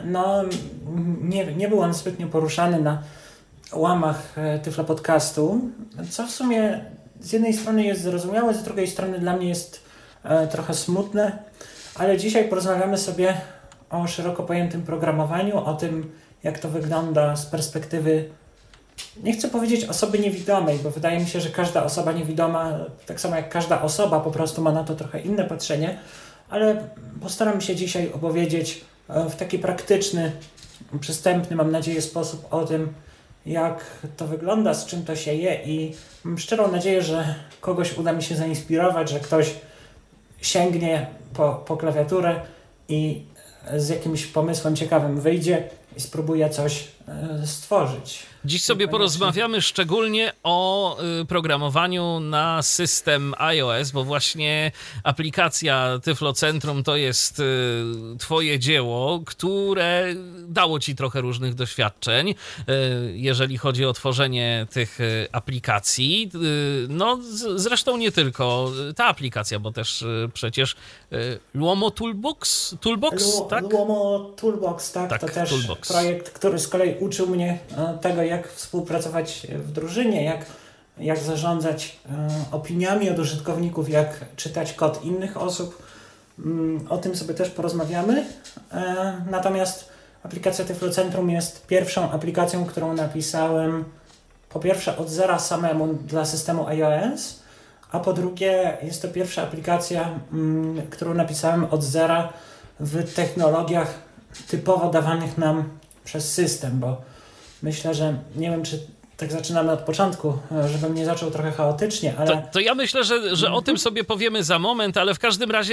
Speaker 6: nie był on zbytnio poruszany na łamach Tyflo Podcastu, co w sumie z jednej strony jest zrozumiałe, z drugiej strony dla mnie jest trochę smutne, ale dzisiaj porozmawiamy sobie o szeroko pojętym programowaniu, o tym, jak to wygląda z perspektywy, nie chcę powiedzieć osoby niewidomej, bo wydaje mi się, że każda osoba niewidoma, tak samo jak każda osoba, po prostu ma na to trochę inne patrzenie, ale postaram się dzisiaj opowiedzieć w taki praktyczny, przystępny, mam nadzieję, sposób o tym, jak to wygląda, z czym to się je i mam szczerą nadzieję, że kogoś uda mi się zainspirować, że ktoś sięgnie po klawiaturę i z jakimś pomysłem ciekawym wyjdzie i spróbuje coś stworzyć.
Speaker 5: Dziś sobie porozmawiamy szczególnie o programowaniu na system iOS, bo właśnie aplikacja Tyflocentrum to jest twoje dzieło, które dało ci trochę różnych doświadczeń, jeżeli chodzi o tworzenie tych aplikacji. No zresztą nie tylko ta aplikacja, bo też przecież Luomo Toolbox, tak?
Speaker 6: Luomo Toolbox, tak, to też
Speaker 5: Toolbox.
Speaker 6: Projekt, który z kolei uczył mnie tego, jak współpracować w drużynie, jak zarządzać opiniami od użytkowników, jak czytać kod innych osób. O tym sobie też porozmawiamy. Natomiast aplikacja Tyflocentrum jest pierwszą aplikacją, którą napisałem po pierwsze od zera samemu dla systemu iOS, a po drugie jest to pierwsza aplikacja, którą napisałem od zera w technologiach typowo dawanych nam przez system, bo myślę, że nie wiem, czy tak zaczynamy od początku, żebym nie zaczął trochę chaotycznie, ale...
Speaker 5: To ja myślę, że o tym sobie powiemy za moment, ale w każdym razie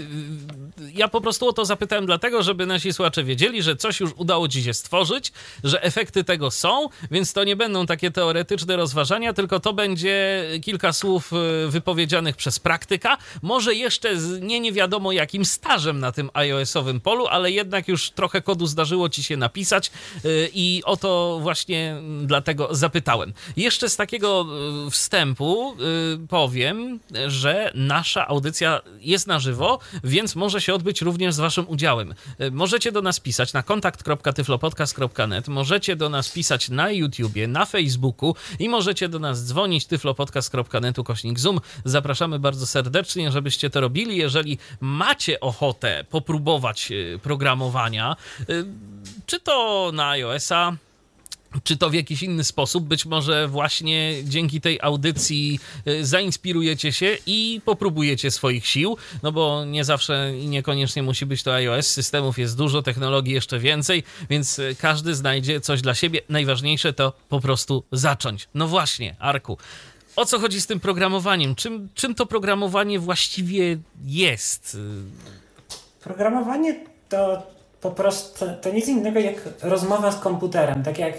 Speaker 5: ja po prostu o to zapytałem dlatego, żeby nasi słuchacze wiedzieli, że coś już udało ci się stworzyć, że efekty tego są, więc to nie będą takie teoretyczne rozważania, tylko to będzie kilka słów wypowiedzianych przez praktyka, może jeszcze z nie wiadomo jakim stażem na tym iOS-owym polu, ale jednak już trochę kodu zdarzyło ci się napisać i o to właśnie dlatego zapytałem. Jeszcze z takiego wstępu powiem, że nasza audycja jest na żywo, więc może się odbyć również z waszym udziałem. Możecie do nas pisać na kontakt.tyflopodcast.net, możecie do nas pisać na YouTubie, na Facebooku i możecie do nas dzwonić tyflopodcast.net/Zoom. Zapraszamy bardzo serdecznie, żebyście to robili. Jeżeli macie ochotę popróbować programowania, czy to na iOS-a, czy to w jakiś inny sposób, być może właśnie dzięki tej audycji zainspirujecie się i popróbujecie swoich sił, no bo nie zawsze i niekoniecznie musi być to iOS, systemów jest dużo, technologii jeszcze więcej, więc każdy znajdzie coś dla siebie. Najważniejsze to po prostu zacząć. No właśnie, Arku, o co chodzi z tym programowaniem? Czym to programowanie właściwie jest?
Speaker 6: Programowanie to po prostu to nic innego jak rozmowa z komputerem. Tak jak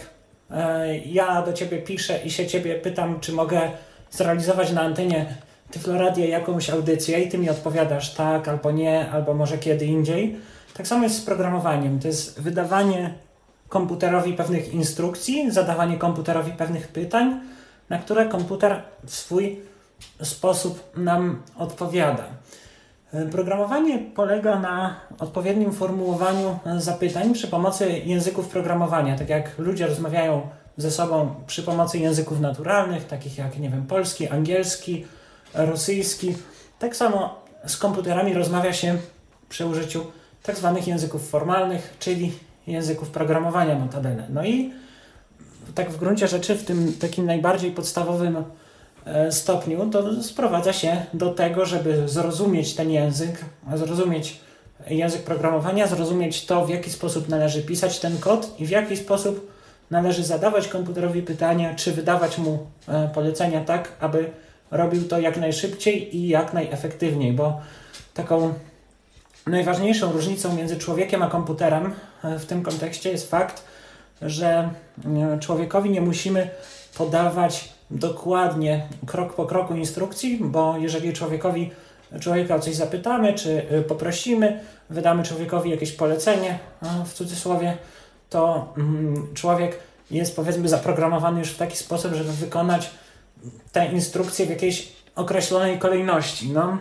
Speaker 6: ja do ciebie piszę i się ciebie pytam, czy mogę zrealizować na antenie Tyfloradia jakąś audycję i ty mi odpowiadasz tak, albo nie, albo może kiedy indziej. Tak samo jest z programowaniem. To jest wydawanie komputerowi pewnych instrukcji, zadawanie komputerowi pewnych pytań, na które komputer w swój sposób nam odpowiada. Programowanie polega na odpowiednim formułowaniu zapytań przy pomocy języków programowania. Tak jak ludzie rozmawiają ze sobą przy pomocy języków naturalnych, takich jak, nie wiem, polski, angielski, rosyjski. Tak samo z komputerami rozmawia się przy użyciu tak zwanych języków formalnych, czyli języków programowania notabene. No i tak w gruncie rzeczy w tym takim najbardziej podstawowym stopniu to sprowadza się do tego, żeby zrozumieć ten język, zrozumieć język programowania, zrozumieć to, w jaki sposób należy pisać ten kod i w jaki sposób należy zadawać komputerowi pytania, czy wydawać mu polecenia tak, aby robił to jak najszybciej i jak najefektywniej, bo taką najważniejszą różnicą między człowiekiem a komputerem w tym kontekście jest fakt, że człowiekowi nie musimy podawać dokładnie, krok po kroku instrukcji, bo jeżeli człowieka o coś zapytamy, czy poprosimy, wydamy człowiekowi jakieś polecenie, w cudzysłowie, to człowiek jest, powiedzmy, zaprogramowany już w taki sposób, żeby wykonać te instrukcje w jakiejś określonej kolejności. No,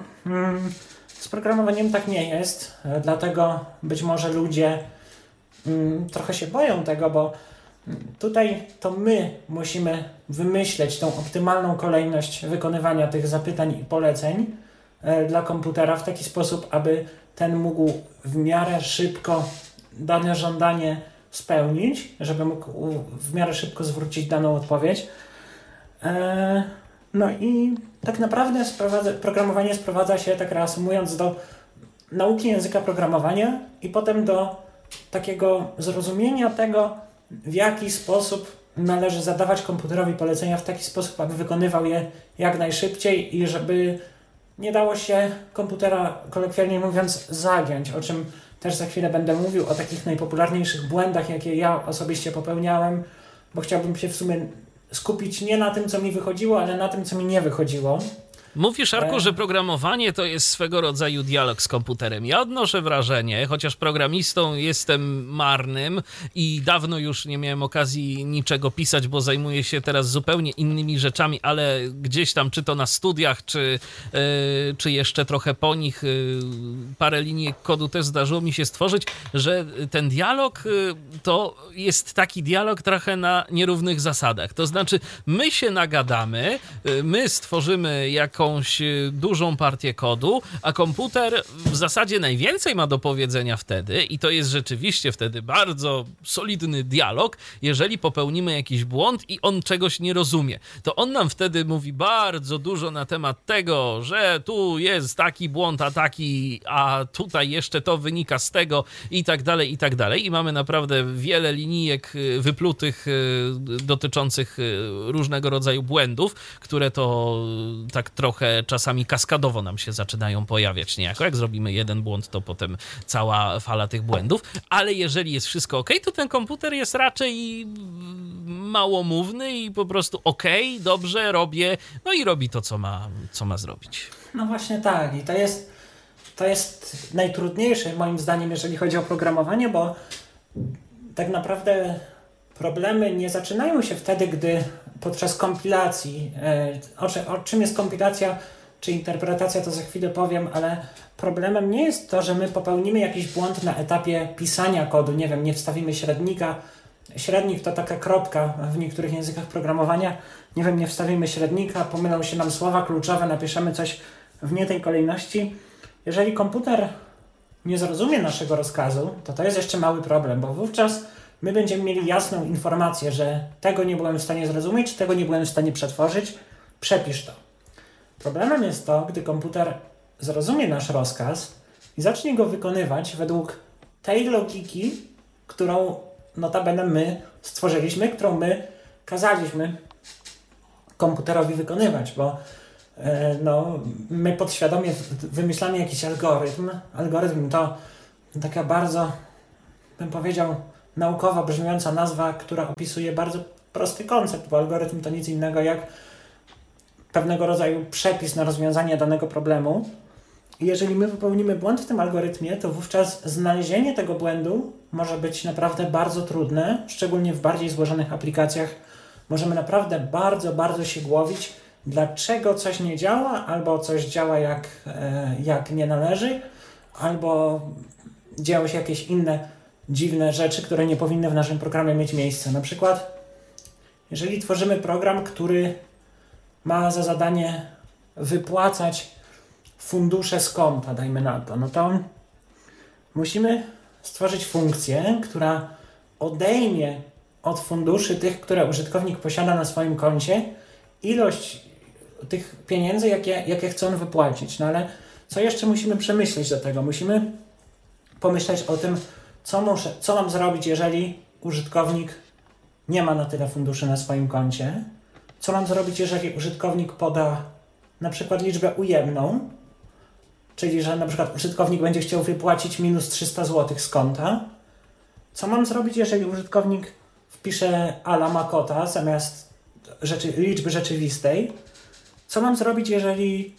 Speaker 6: z programowaniem tak nie jest, dlatego być może ludzie trochę się boją tego, bo tutaj to my musimy wymyśleć tą optymalną kolejność wykonywania tych zapytań i poleceń dla komputera w taki sposób, aby ten mógł w miarę szybko dane żądanie spełnić, żeby mógł w miarę szybko zwrócić daną odpowiedź. No i tak naprawdę programowanie sprowadza się, tak reasumując, do nauki języka programowania i potem do takiego zrozumienia tego, w jaki sposób należy zadawać komputerowi polecenia w taki sposób, aby wykonywał je jak najszybciej i żeby nie dało się komputera, kolokwialnie mówiąc, zagiąć, o czym też za chwilę będę mówił, o takich najpopularniejszych błędach, jakie ja osobiście popełniałem, bo chciałbym się w sumie skupić nie na tym, co mi wychodziło, ale na tym, co mi nie wychodziło.
Speaker 5: Mówisz, Arku, że programowanie to jest swego rodzaju dialog z komputerem. Ja odnoszę wrażenie, chociaż programistą jestem marnym i dawno już nie miałem okazji niczego pisać, bo zajmuję się teraz zupełnie innymi rzeczami, ale gdzieś tam, czy to na studiach, czy jeszcze trochę po nich, parę linii kodu też zdarzyło mi się stworzyć, że ten dialog to jest taki dialog trochę na nierównych zasadach. To znaczy, my się nagadamy, my stworzymy jakąś dużą partię kodu, a komputer w zasadzie najwięcej ma do powiedzenia wtedy i to jest rzeczywiście wtedy bardzo solidny dialog, jeżeli popełnimy jakiś błąd i on czegoś nie rozumie. To on nam wtedy mówi bardzo dużo na temat tego, że tu jest taki błąd, a tutaj jeszcze to wynika z tego i tak dalej, i tak dalej. I mamy naprawdę wiele linijek wyplutych dotyczących różnego rodzaju błędów, które to tak trochę czasami kaskadowo nam się zaczynają pojawiać niejako. Jak zrobimy jeden błąd, to potem cała fala tych błędów. Ale jeżeli jest wszystko ok, to ten komputer jest raczej małomówny i po prostu dobrze, robię, no i robi to, co ma zrobić.
Speaker 6: No właśnie tak. I to jest najtrudniejsze moim zdaniem, jeżeli chodzi o programowanie, bo tak naprawdę problemy nie zaczynają się wtedy, gdy podczas kompilacji, o czym jest kompilacja czy interpretacja, to za chwilę powiem, ale problemem nie jest to, że my popełnimy jakiś błąd na etapie pisania kodu, nie wiem, nie wstawimy średnika. Średnik to taka kropka w niektórych językach programowania, nie wiem, nie wstawimy średnika, pomylą się nam słowa kluczowe, napiszemy coś w nie tej kolejności. Jeżeli komputer nie zrozumie naszego rozkazu, to jest jeszcze mały problem, bo wówczas my będziemy mieli jasną informację, że tego nie byłem w stanie zrozumieć, tego nie byłem w stanie przetworzyć, przepisz to. Problemem jest to, gdy komputer zrozumie nasz rozkaz i zacznie go wykonywać według tej logiki, którą notabene my stworzyliśmy, którą my kazaliśmy komputerowi wykonywać, bo my podświadomie wymyślamy jakiś algorytm. Algorytm to taka bardzo, bym powiedział, naukowo brzmiąca nazwa, która opisuje bardzo prosty koncept, bo algorytm to nic innego jak pewnego rodzaju przepis na rozwiązanie danego problemu. I jeżeli my popełnimy błąd w tym algorytmie, to wówczas znalezienie tego błędu może być naprawdę bardzo trudne, szczególnie w bardziej złożonych aplikacjach. Możemy naprawdę bardzo, bardzo się głowić, dlaczego coś nie działa, albo coś działa jak nie należy, albo dzieją się jakieś inne dziwne rzeczy, które nie powinny w naszym programie mieć miejsca. Na przykład, jeżeli tworzymy program, który ma za zadanie wypłacać fundusze z konta, dajmy na to, no to musimy stworzyć funkcję, która odejmie od funduszy tych, które użytkownik posiada na swoim koncie, ilość tych pieniędzy, jakie chce on wypłacić. No ale co jeszcze musimy przemyśleć do tego? Musimy pomyśleć o tym, co mam zrobić, jeżeli użytkownik nie ma na tyle funduszy na swoim koncie. Co mam zrobić, jeżeli użytkownik poda na przykład liczbę ujemną, czyli że na przykład użytkownik będzie chciał wypłacić minus 300 zł z konta. Co mam zrobić, jeżeli użytkownik wpisze ala makota zamiast liczby rzeczywistej? Co mam zrobić, jeżeli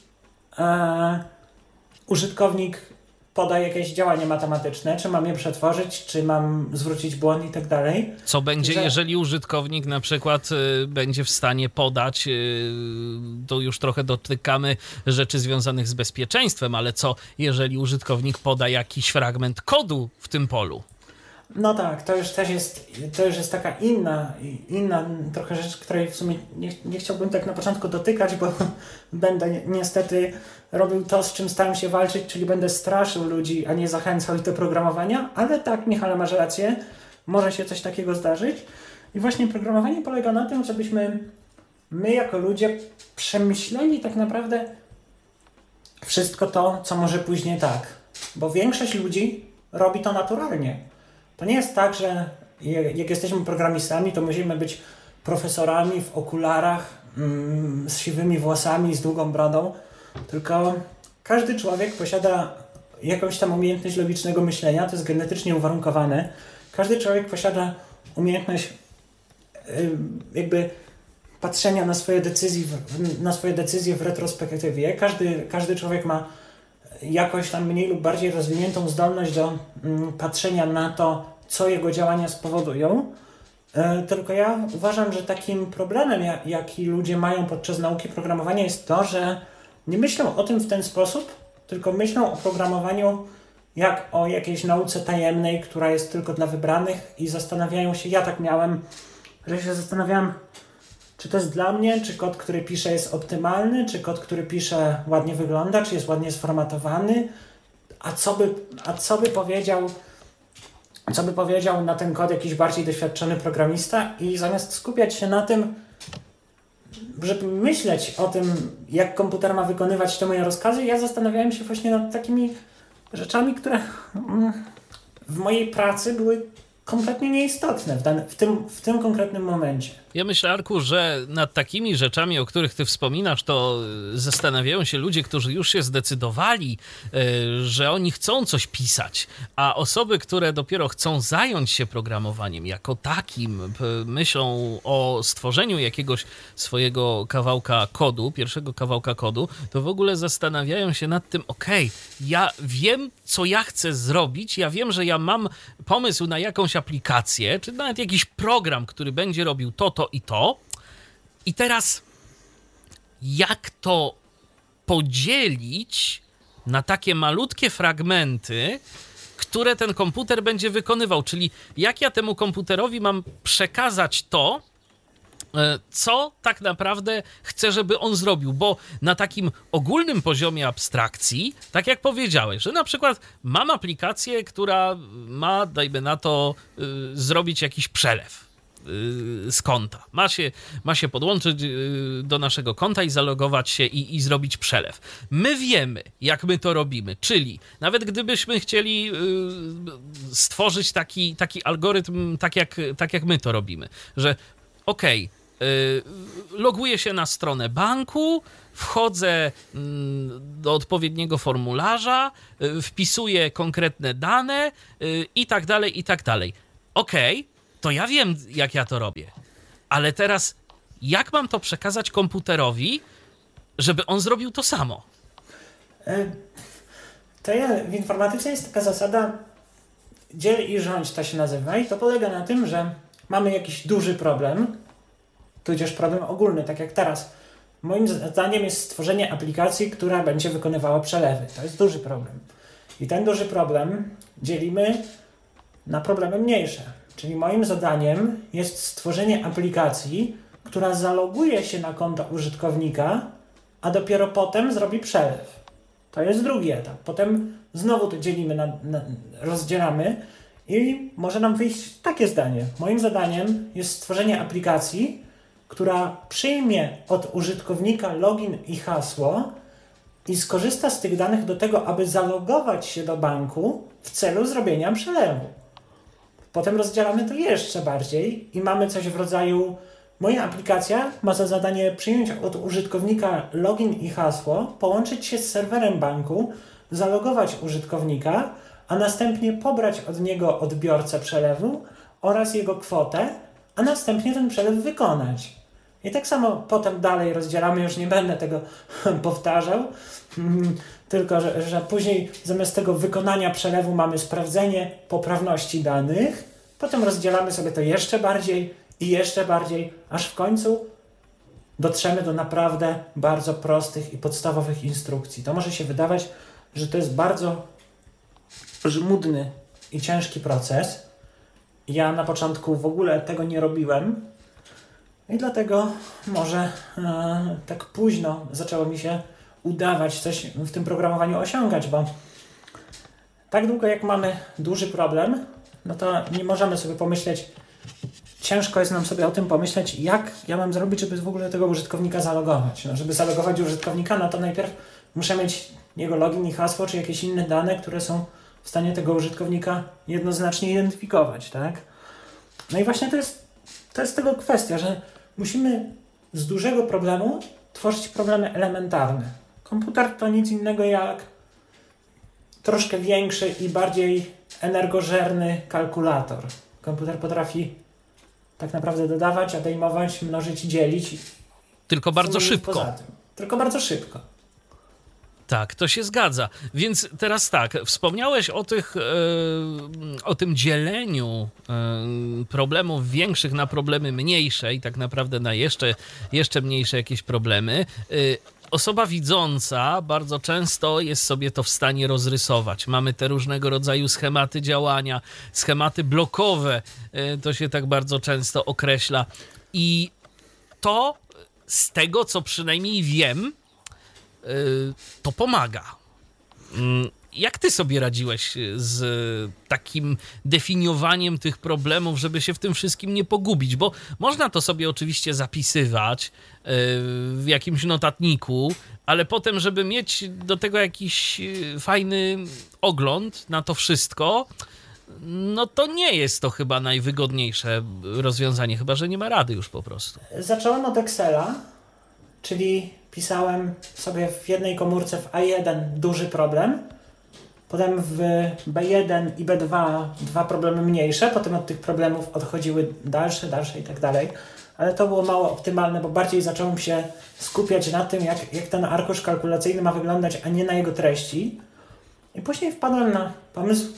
Speaker 6: użytkownik poda jakieś działanie matematyczne? Czy mam je przetworzyć, czy mam zwrócić błąd i tak dalej?
Speaker 5: Co będzie, jeżeli użytkownik na przykład będzie w stanie podać, to już trochę dotykamy rzeczy związanych z bezpieczeństwem, ale co jeżeli użytkownik poda jakiś fragment kodu w tym polu?
Speaker 6: No tak, to już jest taka inna trochę rzecz, której w sumie nie chciałbym tak na początku dotykać, bo będę niestety robił to, z czym staram się walczyć, czyli będę straszył ludzi, a nie zachęcał ich do programowania, ale tak, Michale, masz rację, może się coś takiego zdarzyć. I właśnie programowanie polega na tym, żebyśmy my jako ludzie przemyśleli tak naprawdę wszystko to, co może pójść nie tak, bo większość ludzi robi to naturalnie. To nie jest tak, że jak jesteśmy programistami, to musimy być profesorami w okularach, z siwymi włosami, z długą brodą, tylko każdy człowiek posiada jakąś tam umiejętność logicznego myślenia, to jest genetycznie uwarunkowane. Każdy człowiek posiada umiejętność jakby patrzenia na swoje decyzje w retrospektywie. Każdy człowiek ma jakoś tam mniej lub bardziej rozwiniętą zdolność do patrzenia na to, co jego działania spowodują. Tylko ja uważam, że takim problemem, jaki ludzie mają podczas nauki programowania, jest to, że nie myślą o tym w ten sposób, tylko myślą o programowaniu jak o jakiejś nauce tajemnej, która jest tylko dla wybranych i zastanawiają się, ja tak miałem, że się zastanawiałem, czy to jest dla mnie, czy kod, który piszę, jest optymalny, czy kod, który piszę, ładnie wygląda, czy jest ładnie sformatowany, a co by powiedział na ten kod jakiś bardziej doświadczony programista, i zamiast skupiać się na tym, żeby myśleć o tym, jak komputer ma wykonywać te moje rozkazy, ja zastanawiałem się właśnie nad takimi rzeczami, które w mojej pracy były kompletnie nieistotne w tym konkretnym momencie.
Speaker 5: Ja myślę, Arku, że nad takimi rzeczami, o których ty wspominasz, to zastanawiają się ludzie, którzy już się zdecydowali, że oni chcą coś pisać, a osoby, które dopiero chcą zająć się programowaniem jako takim, myślą o stworzeniu jakiegoś swojego kawałka kodu, pierwszego kawałka kodu, to w ogóle zastanawiają się nad tym, ja wiem, co ja chcę zrobić, ja wiem, że ja mam pomysł na jakąś aplikację, czy nawet jakiś program, który będzie robił to i to. I teraz jak to podzielić na takie malutkie fragmenty, które ten komputer będzie wykonywał? Czyli jak ja temu komputerowi mam przekazać to, co tak naprawdę chcę, żeby on zrobił, bo na takim ogólnym poziomie abstrakcji, tak jak powiedziałeś, że na przykład mam aplikację, która ma, dajmy na to, zrobić jakiś przelew z konta. Ma się podłączyć do naszego konta i zalogować się i zrobić przelew. My wiemy, jak my to robimy, czyli nawet gdybyśmy chcieli stworzyć taki algorytm, tak jak my to robimy, że okej, loguję się na stronę banku, wchodzę do odpowiedniego formularza, wpisuję konkretne dane i tak dalej, i tak dalej. Okej, to ja wiem, jak ja to robię, ale teraz jak mam to przekazać komputerowi, żeby on zrobił to samo?
Speaker 6: W informatyce jest taka zasada dziel i rządź, to się nazywa, i to polega na tym, że mamy jakiś duży problem, tudzież problem ogólny, tak jak teraz. Moim zdaniem jest stworzenie aplikacji, która będzie wykonywała przelewy. To jest duży problem. I ten duży problem dzielimy na problemy mniejsze. Czyli moim zadaniem jest stworzenie aplikacji, która zaloguje się na konto użytkownika, a dopiero potem zrobi przelew. To jest drugi etap. Potem znowu to dzielimy, rozdzielamy i może nam wyjść takie zdanie. Moim zadaniem jest stworzenie aplikacji, która przyjmie od użytkownika login i hasło i skorzysta z tych danych do tego, aby zalogować się do banku w celu zrobienia przelewu. Potem rozdzielamy to jeszcze bardziej i mamy coś w rodzaju: moja aplikacja ma za zadanie przyjąć od użytkownika login i hasło, połączyć się z serwerem banku, zalogować użytkownika, a następnie pobrać od niego odbiorcę przelewu oraz jego kwotę, a następnie ten przelew wykonać. I tak samo potem dalej rozdzielamy, już nie będę tego powtarzał, tylko że później zamiast tego wykonania przelewu mamy sprawdzenie poprawności danych, potem rozdzielamy sobie to jeszcze bardziej i jeszcze bardziej, aż w końcu dotrzemy do naprawdę bardzo prostych i podstawowych instrukcji. To może się wydawać, że to jest bardzo żmudny i ciężki proces. Ja na początku w ogóle tego nie robiłem i dlatego może tak późno zaczęło mi się udawać coś w tym programowaniu osiągać, bo tak długo jak mamy duży problem, no to nie możemy sobie pomyśleć, ciężko jest nam sobie o tym pomyśleć, jak ja mam zrobić, żeby w ogóle tego użytkownika zalogować. No, żeby zalogować użytkownika, no to najpierw muszę mieć jego login i hasło, czy jakieś inne dane, które są w stanie tego użytkownika jednoznacznie identyfikować, tak? No i właśnie to jest tego kwestia, że musimy z dużego problemu tworzyć problemy elementarne. Komputer to nic innego jak troszkę większy i bardziej energożerny kalkulator. Komputer potrafi tak naprawdę dodawać, odejmować, mnożyć i dzielić.
Speaker 5: Tylko bardzo szybko.
Speaker 6: Tylko bardzo szybko.
Speaker 5: Tak, to się zgadza. Więc teraz tak, wspomniałeś o tym dzieleniu problemów większych na problemy mniejsze i tak naprawdę na jeszcze mniejsze jakieś problemy. Osoba widząca bardzo często jest sobie to w stanie rozrysować. Mamy te różnego rodzaju schematy działania, schematy blokowe, to się tak bardzo często określa. I to z tego, co przynajmniej wiem, to pomaga. Jak ty sobie radziłeś z takim definiowaniem tych problemów, żeby się w tym wszystkim nie pogubić? Bo można to sobie oczywiście zapisywać w jakimś notatniku, ale potem, żeby mieć do tego jakiś fajny ogląd na to wszystko, no to nie jest to chyba najwygodniejsze rozwiązanie, chyba że nie ma rady już po prostu.
Speaker 6: Zacząłem od Excela, czyli pisałem sobie w jednej komórce w A1 duży problem, potem w B1 i B2 dwa problemy mniejsze, potem od tych problemów odchodziły dalsze i tak dalej, ale to było mało optymalne, bo bardziej zacząłem się skupiać na tym, jak ten arkusz kalkulacyjny ma wyglądać, a nie na jego treści. I później wpadłem na pomysł,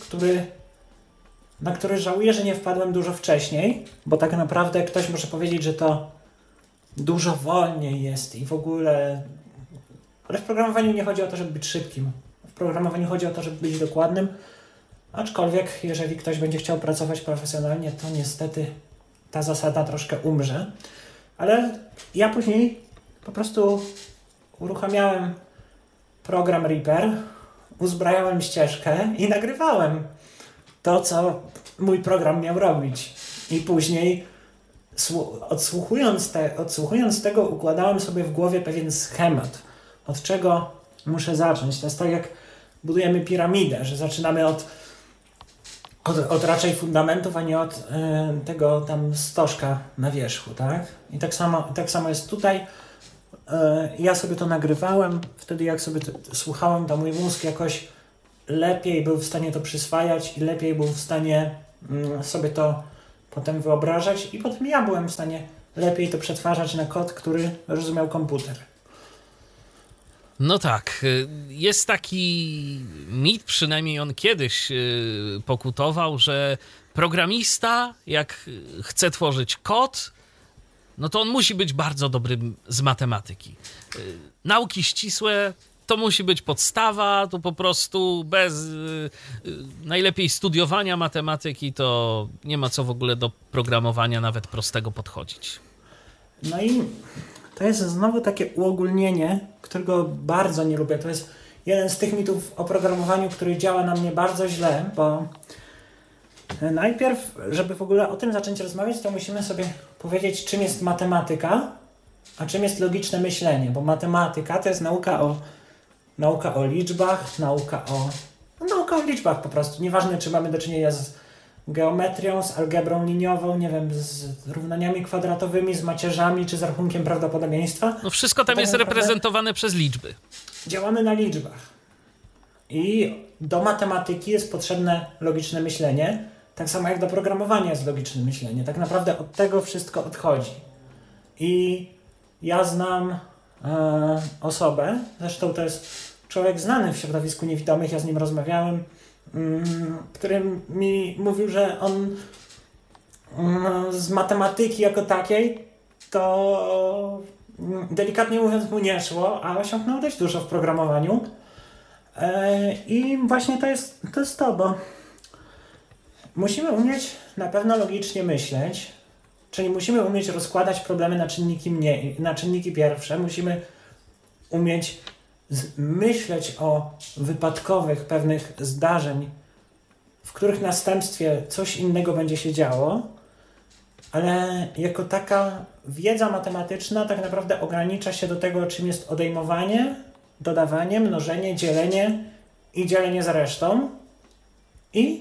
Speaker 6: na który żałuję, że nie wpadłem dużo wcześniej, bo tak naprawdę ktoś może powiedzieć, że to dużo wolniej jest i w ogóle... Ale w programowaniu nie chodzi o to, żeby być szybkim. W programowaniu chodzi o to, żeby być dokładnym, aczkolwiek jeżeli ktoś będzie chciał pracować profesjonalnie, to niestety ta zasada troszkę umrze. Ale ja później po prostu uruchamiałem program Reaper, uzbrajałem ścieżkę i nagrywałem to, co mój program miał robić. I później odsłuchując tego układałem sobie w głowie pewien schemat, od czego muszę zacząć. To jest tak, jak budujemy piramidę, że zaczynamy od raczej fundamentów, a nie od tego tam stożka na wierzchu, tak? I tak samo jest tutaj. Ja sobie to nagrywałem, wtedy jak sobie słuchałem, to mój mózg jakoś lepiej był w stanie to przyswajać i lepiej był w stanie sobie to potem wyobrażać i potem ja byłem w stanie lepiej to przetwarzać na kod, który rozumiał komputer.
Speaker 5: No tak, jest taki mit, przynajmniej on kiedyś pokutował, że programista, jak chce tworzyć kod, no to on musi być bardzo dobrym z matematyki. Nauki ścisłe to musi być podstawa, to po prostu bez najlepiej studiowania matematyki to nie ma co w ogóle do programowania nawet prostego podchodzić.
Speaker 6: No i to jest znowu takie uogólnienie, którego bardzo nie lubię. To jest jeden z tych mitów o programowaniu, który działa na mnie bardzo źle, bo najpierw, żeby w ogóle o tym zacząć rozmawiać, to musimy sobie powiedzieć, czym jest matematyka, a czym jest logiczne myślenie, bo matematyka to jest nauka o liczbach, nauka o liczbach po prostu. Nieważne, czy mamy do czynienia z geometrią, z algebrą liniową, nie wiem, z równaniami kwadratowymi, z macierzami, czy z rachunkiem prawdopodobieństwa.
Speaker 5: No wszystko tam jest reprezentowane przez liczby.
Speaker 6: Działamy na liczbach. I do matematyki jest potrzebne logiczne myślenie, tak samo jak do programowania jest logiczne myślenie. Tak naprawdę od tego wszystko odchodzi. I ja znam osobę, zresztą to jest człowiek znany w środowisku niewidomych, ja z nim rozmawiałem, który mi mówił, że on z matematyki jako takiej to delikatnie mówiąc mu nie szło, a osiągnął dość dużo w programowaniu. I właśnie to jest to, bo musimy umieć na pewno logicznie myśleć, czyli musimy umieć rozkładać problemy na czynniki pierwsze, musimy umieć myśleć o wypadkowych pewnych zdarzeń, w których następstwie coś innego będzie się działo, ale jako taka wiedza matematyczna tak naprawdę ogranicza się do tego, czym jest odejmowanie, dodawanie, mnożenie, dzielenie i dzielenie z resztą i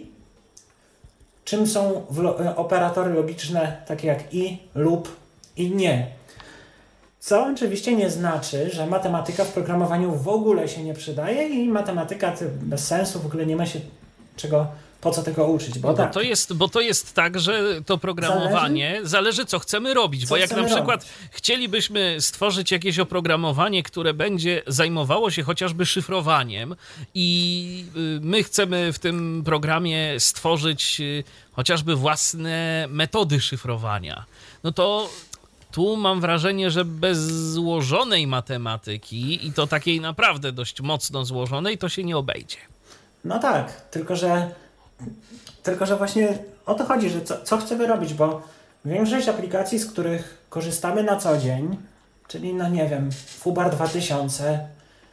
Speaker 6: czym są operatory logiczne takie jak i, lub i nie. Co oczywiście nie znaczy, że matematyka w programowaniu w ogóle się nie przydaje i matematyka bez sensu, w ogóle nie ma się po co tego uczyć.
Speaker 5: Bo to jest tak, że to programowanie zależy co chcemy robić. Bo jak na przykład chcielibyśmy stworzyć jakieś oprogramowanie, które będzie zajmowało się chociażby szyfrowaniem i my chcemy w tym programie stworzyć chociażby własne metody szyfrowania, no to tu mam wrażenie, że bez złożonej matematyki i to takiej naprawdę dość mocno złożonej, to się nie obejdzie.
Speaker 6: No tak, tylko że właśnie o to chodzi, że co chcemy robić, bo większość aplikacji, z których korzystamy na co dzień, czyli no nie wiem, FUBAR 2000,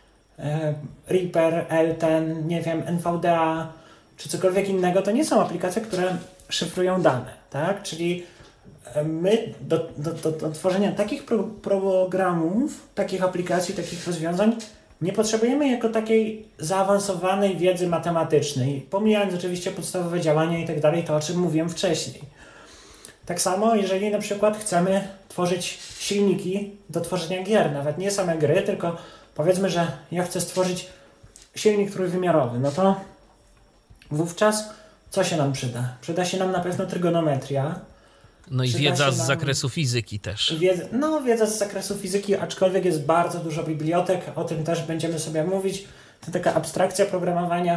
Speaker 6: Reaper, L10, nie wiem, NVDA, czy cokolwiek innego, to nie są aplikacje, które szyfrują dane, tak? Czyli my do tworzenia takich programów, takich aplikacji, takich rozwiązań nie potrzebujemy jako takiej zaawansowanej wiedzy matematycznej, pomijając oczywiście podstawowe działania i tak dalej, to o czym mówiłem wcześniej. Tak samo, jeżeli na przykład chcemy tworzyć silniki do tworzenia gier, nawet nie same gry, tylko powiedzmy, że ja chcę stworzyć silnik trójwymiarowy, no to wówczas co się nam przyda? Przyda się nam na pewno trygonometria.
Speaker 5: No i wiedza z zakresu fizyki też.
Speaker 6: Wiedza z zakresu fizyki, aczkolwiek jest bardzo dużo bibliotek, o tym też będziemy sobie mówić. To taka abstrakcja programowania.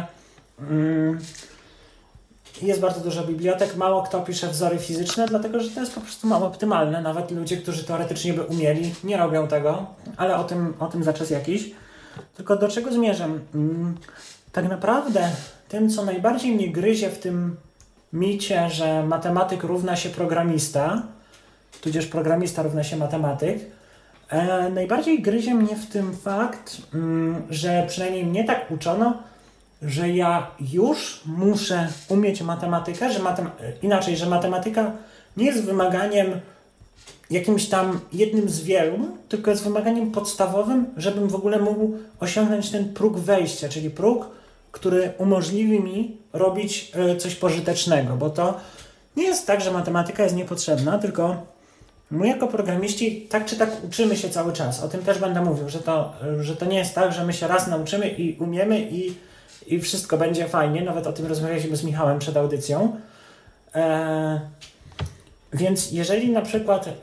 Speaker 6: Jest bardzo dużo bibliotek, mało kto pisze wzory fizyczne, dlatego że to jest po prostu mało optymalne. Nawet ludzie, którzy teoretycznie by umieli, nie robią tego, ale o tym za czas jakiś. Tylko do czego zmierzam? Tak naprawdę tym, co najbardziej mnie gryzie w tym micie, że matematyk równa się programista, tudzież programista równa się matematyk. Najbardziej gryzie mnie w tym fakt, że przynajmniej mnie tak uczono, że ja już muszę umieć matematykę, że matematyka nie jest wymaganiem jakimś tam jednym z wielu, tylko jest wymaganiem podstawowym, żebym w ogóle mógł osiągnąć ten próg wejścia, czyli próg, który umożliwi mi robić coś pożytecznego, bo to nie jest tak, że matematyka jest niepotrzebna, tylko my jako programiści tak czy tak uczymy się cały czas. O tym też będę mówił, że to nie jest tak, że my się raz nauczymy i umiemy i wszystko będzie fajnie. Nawet o tym rozmawialiśmy z Michałem przed audycją. Więc jeżeli na przykład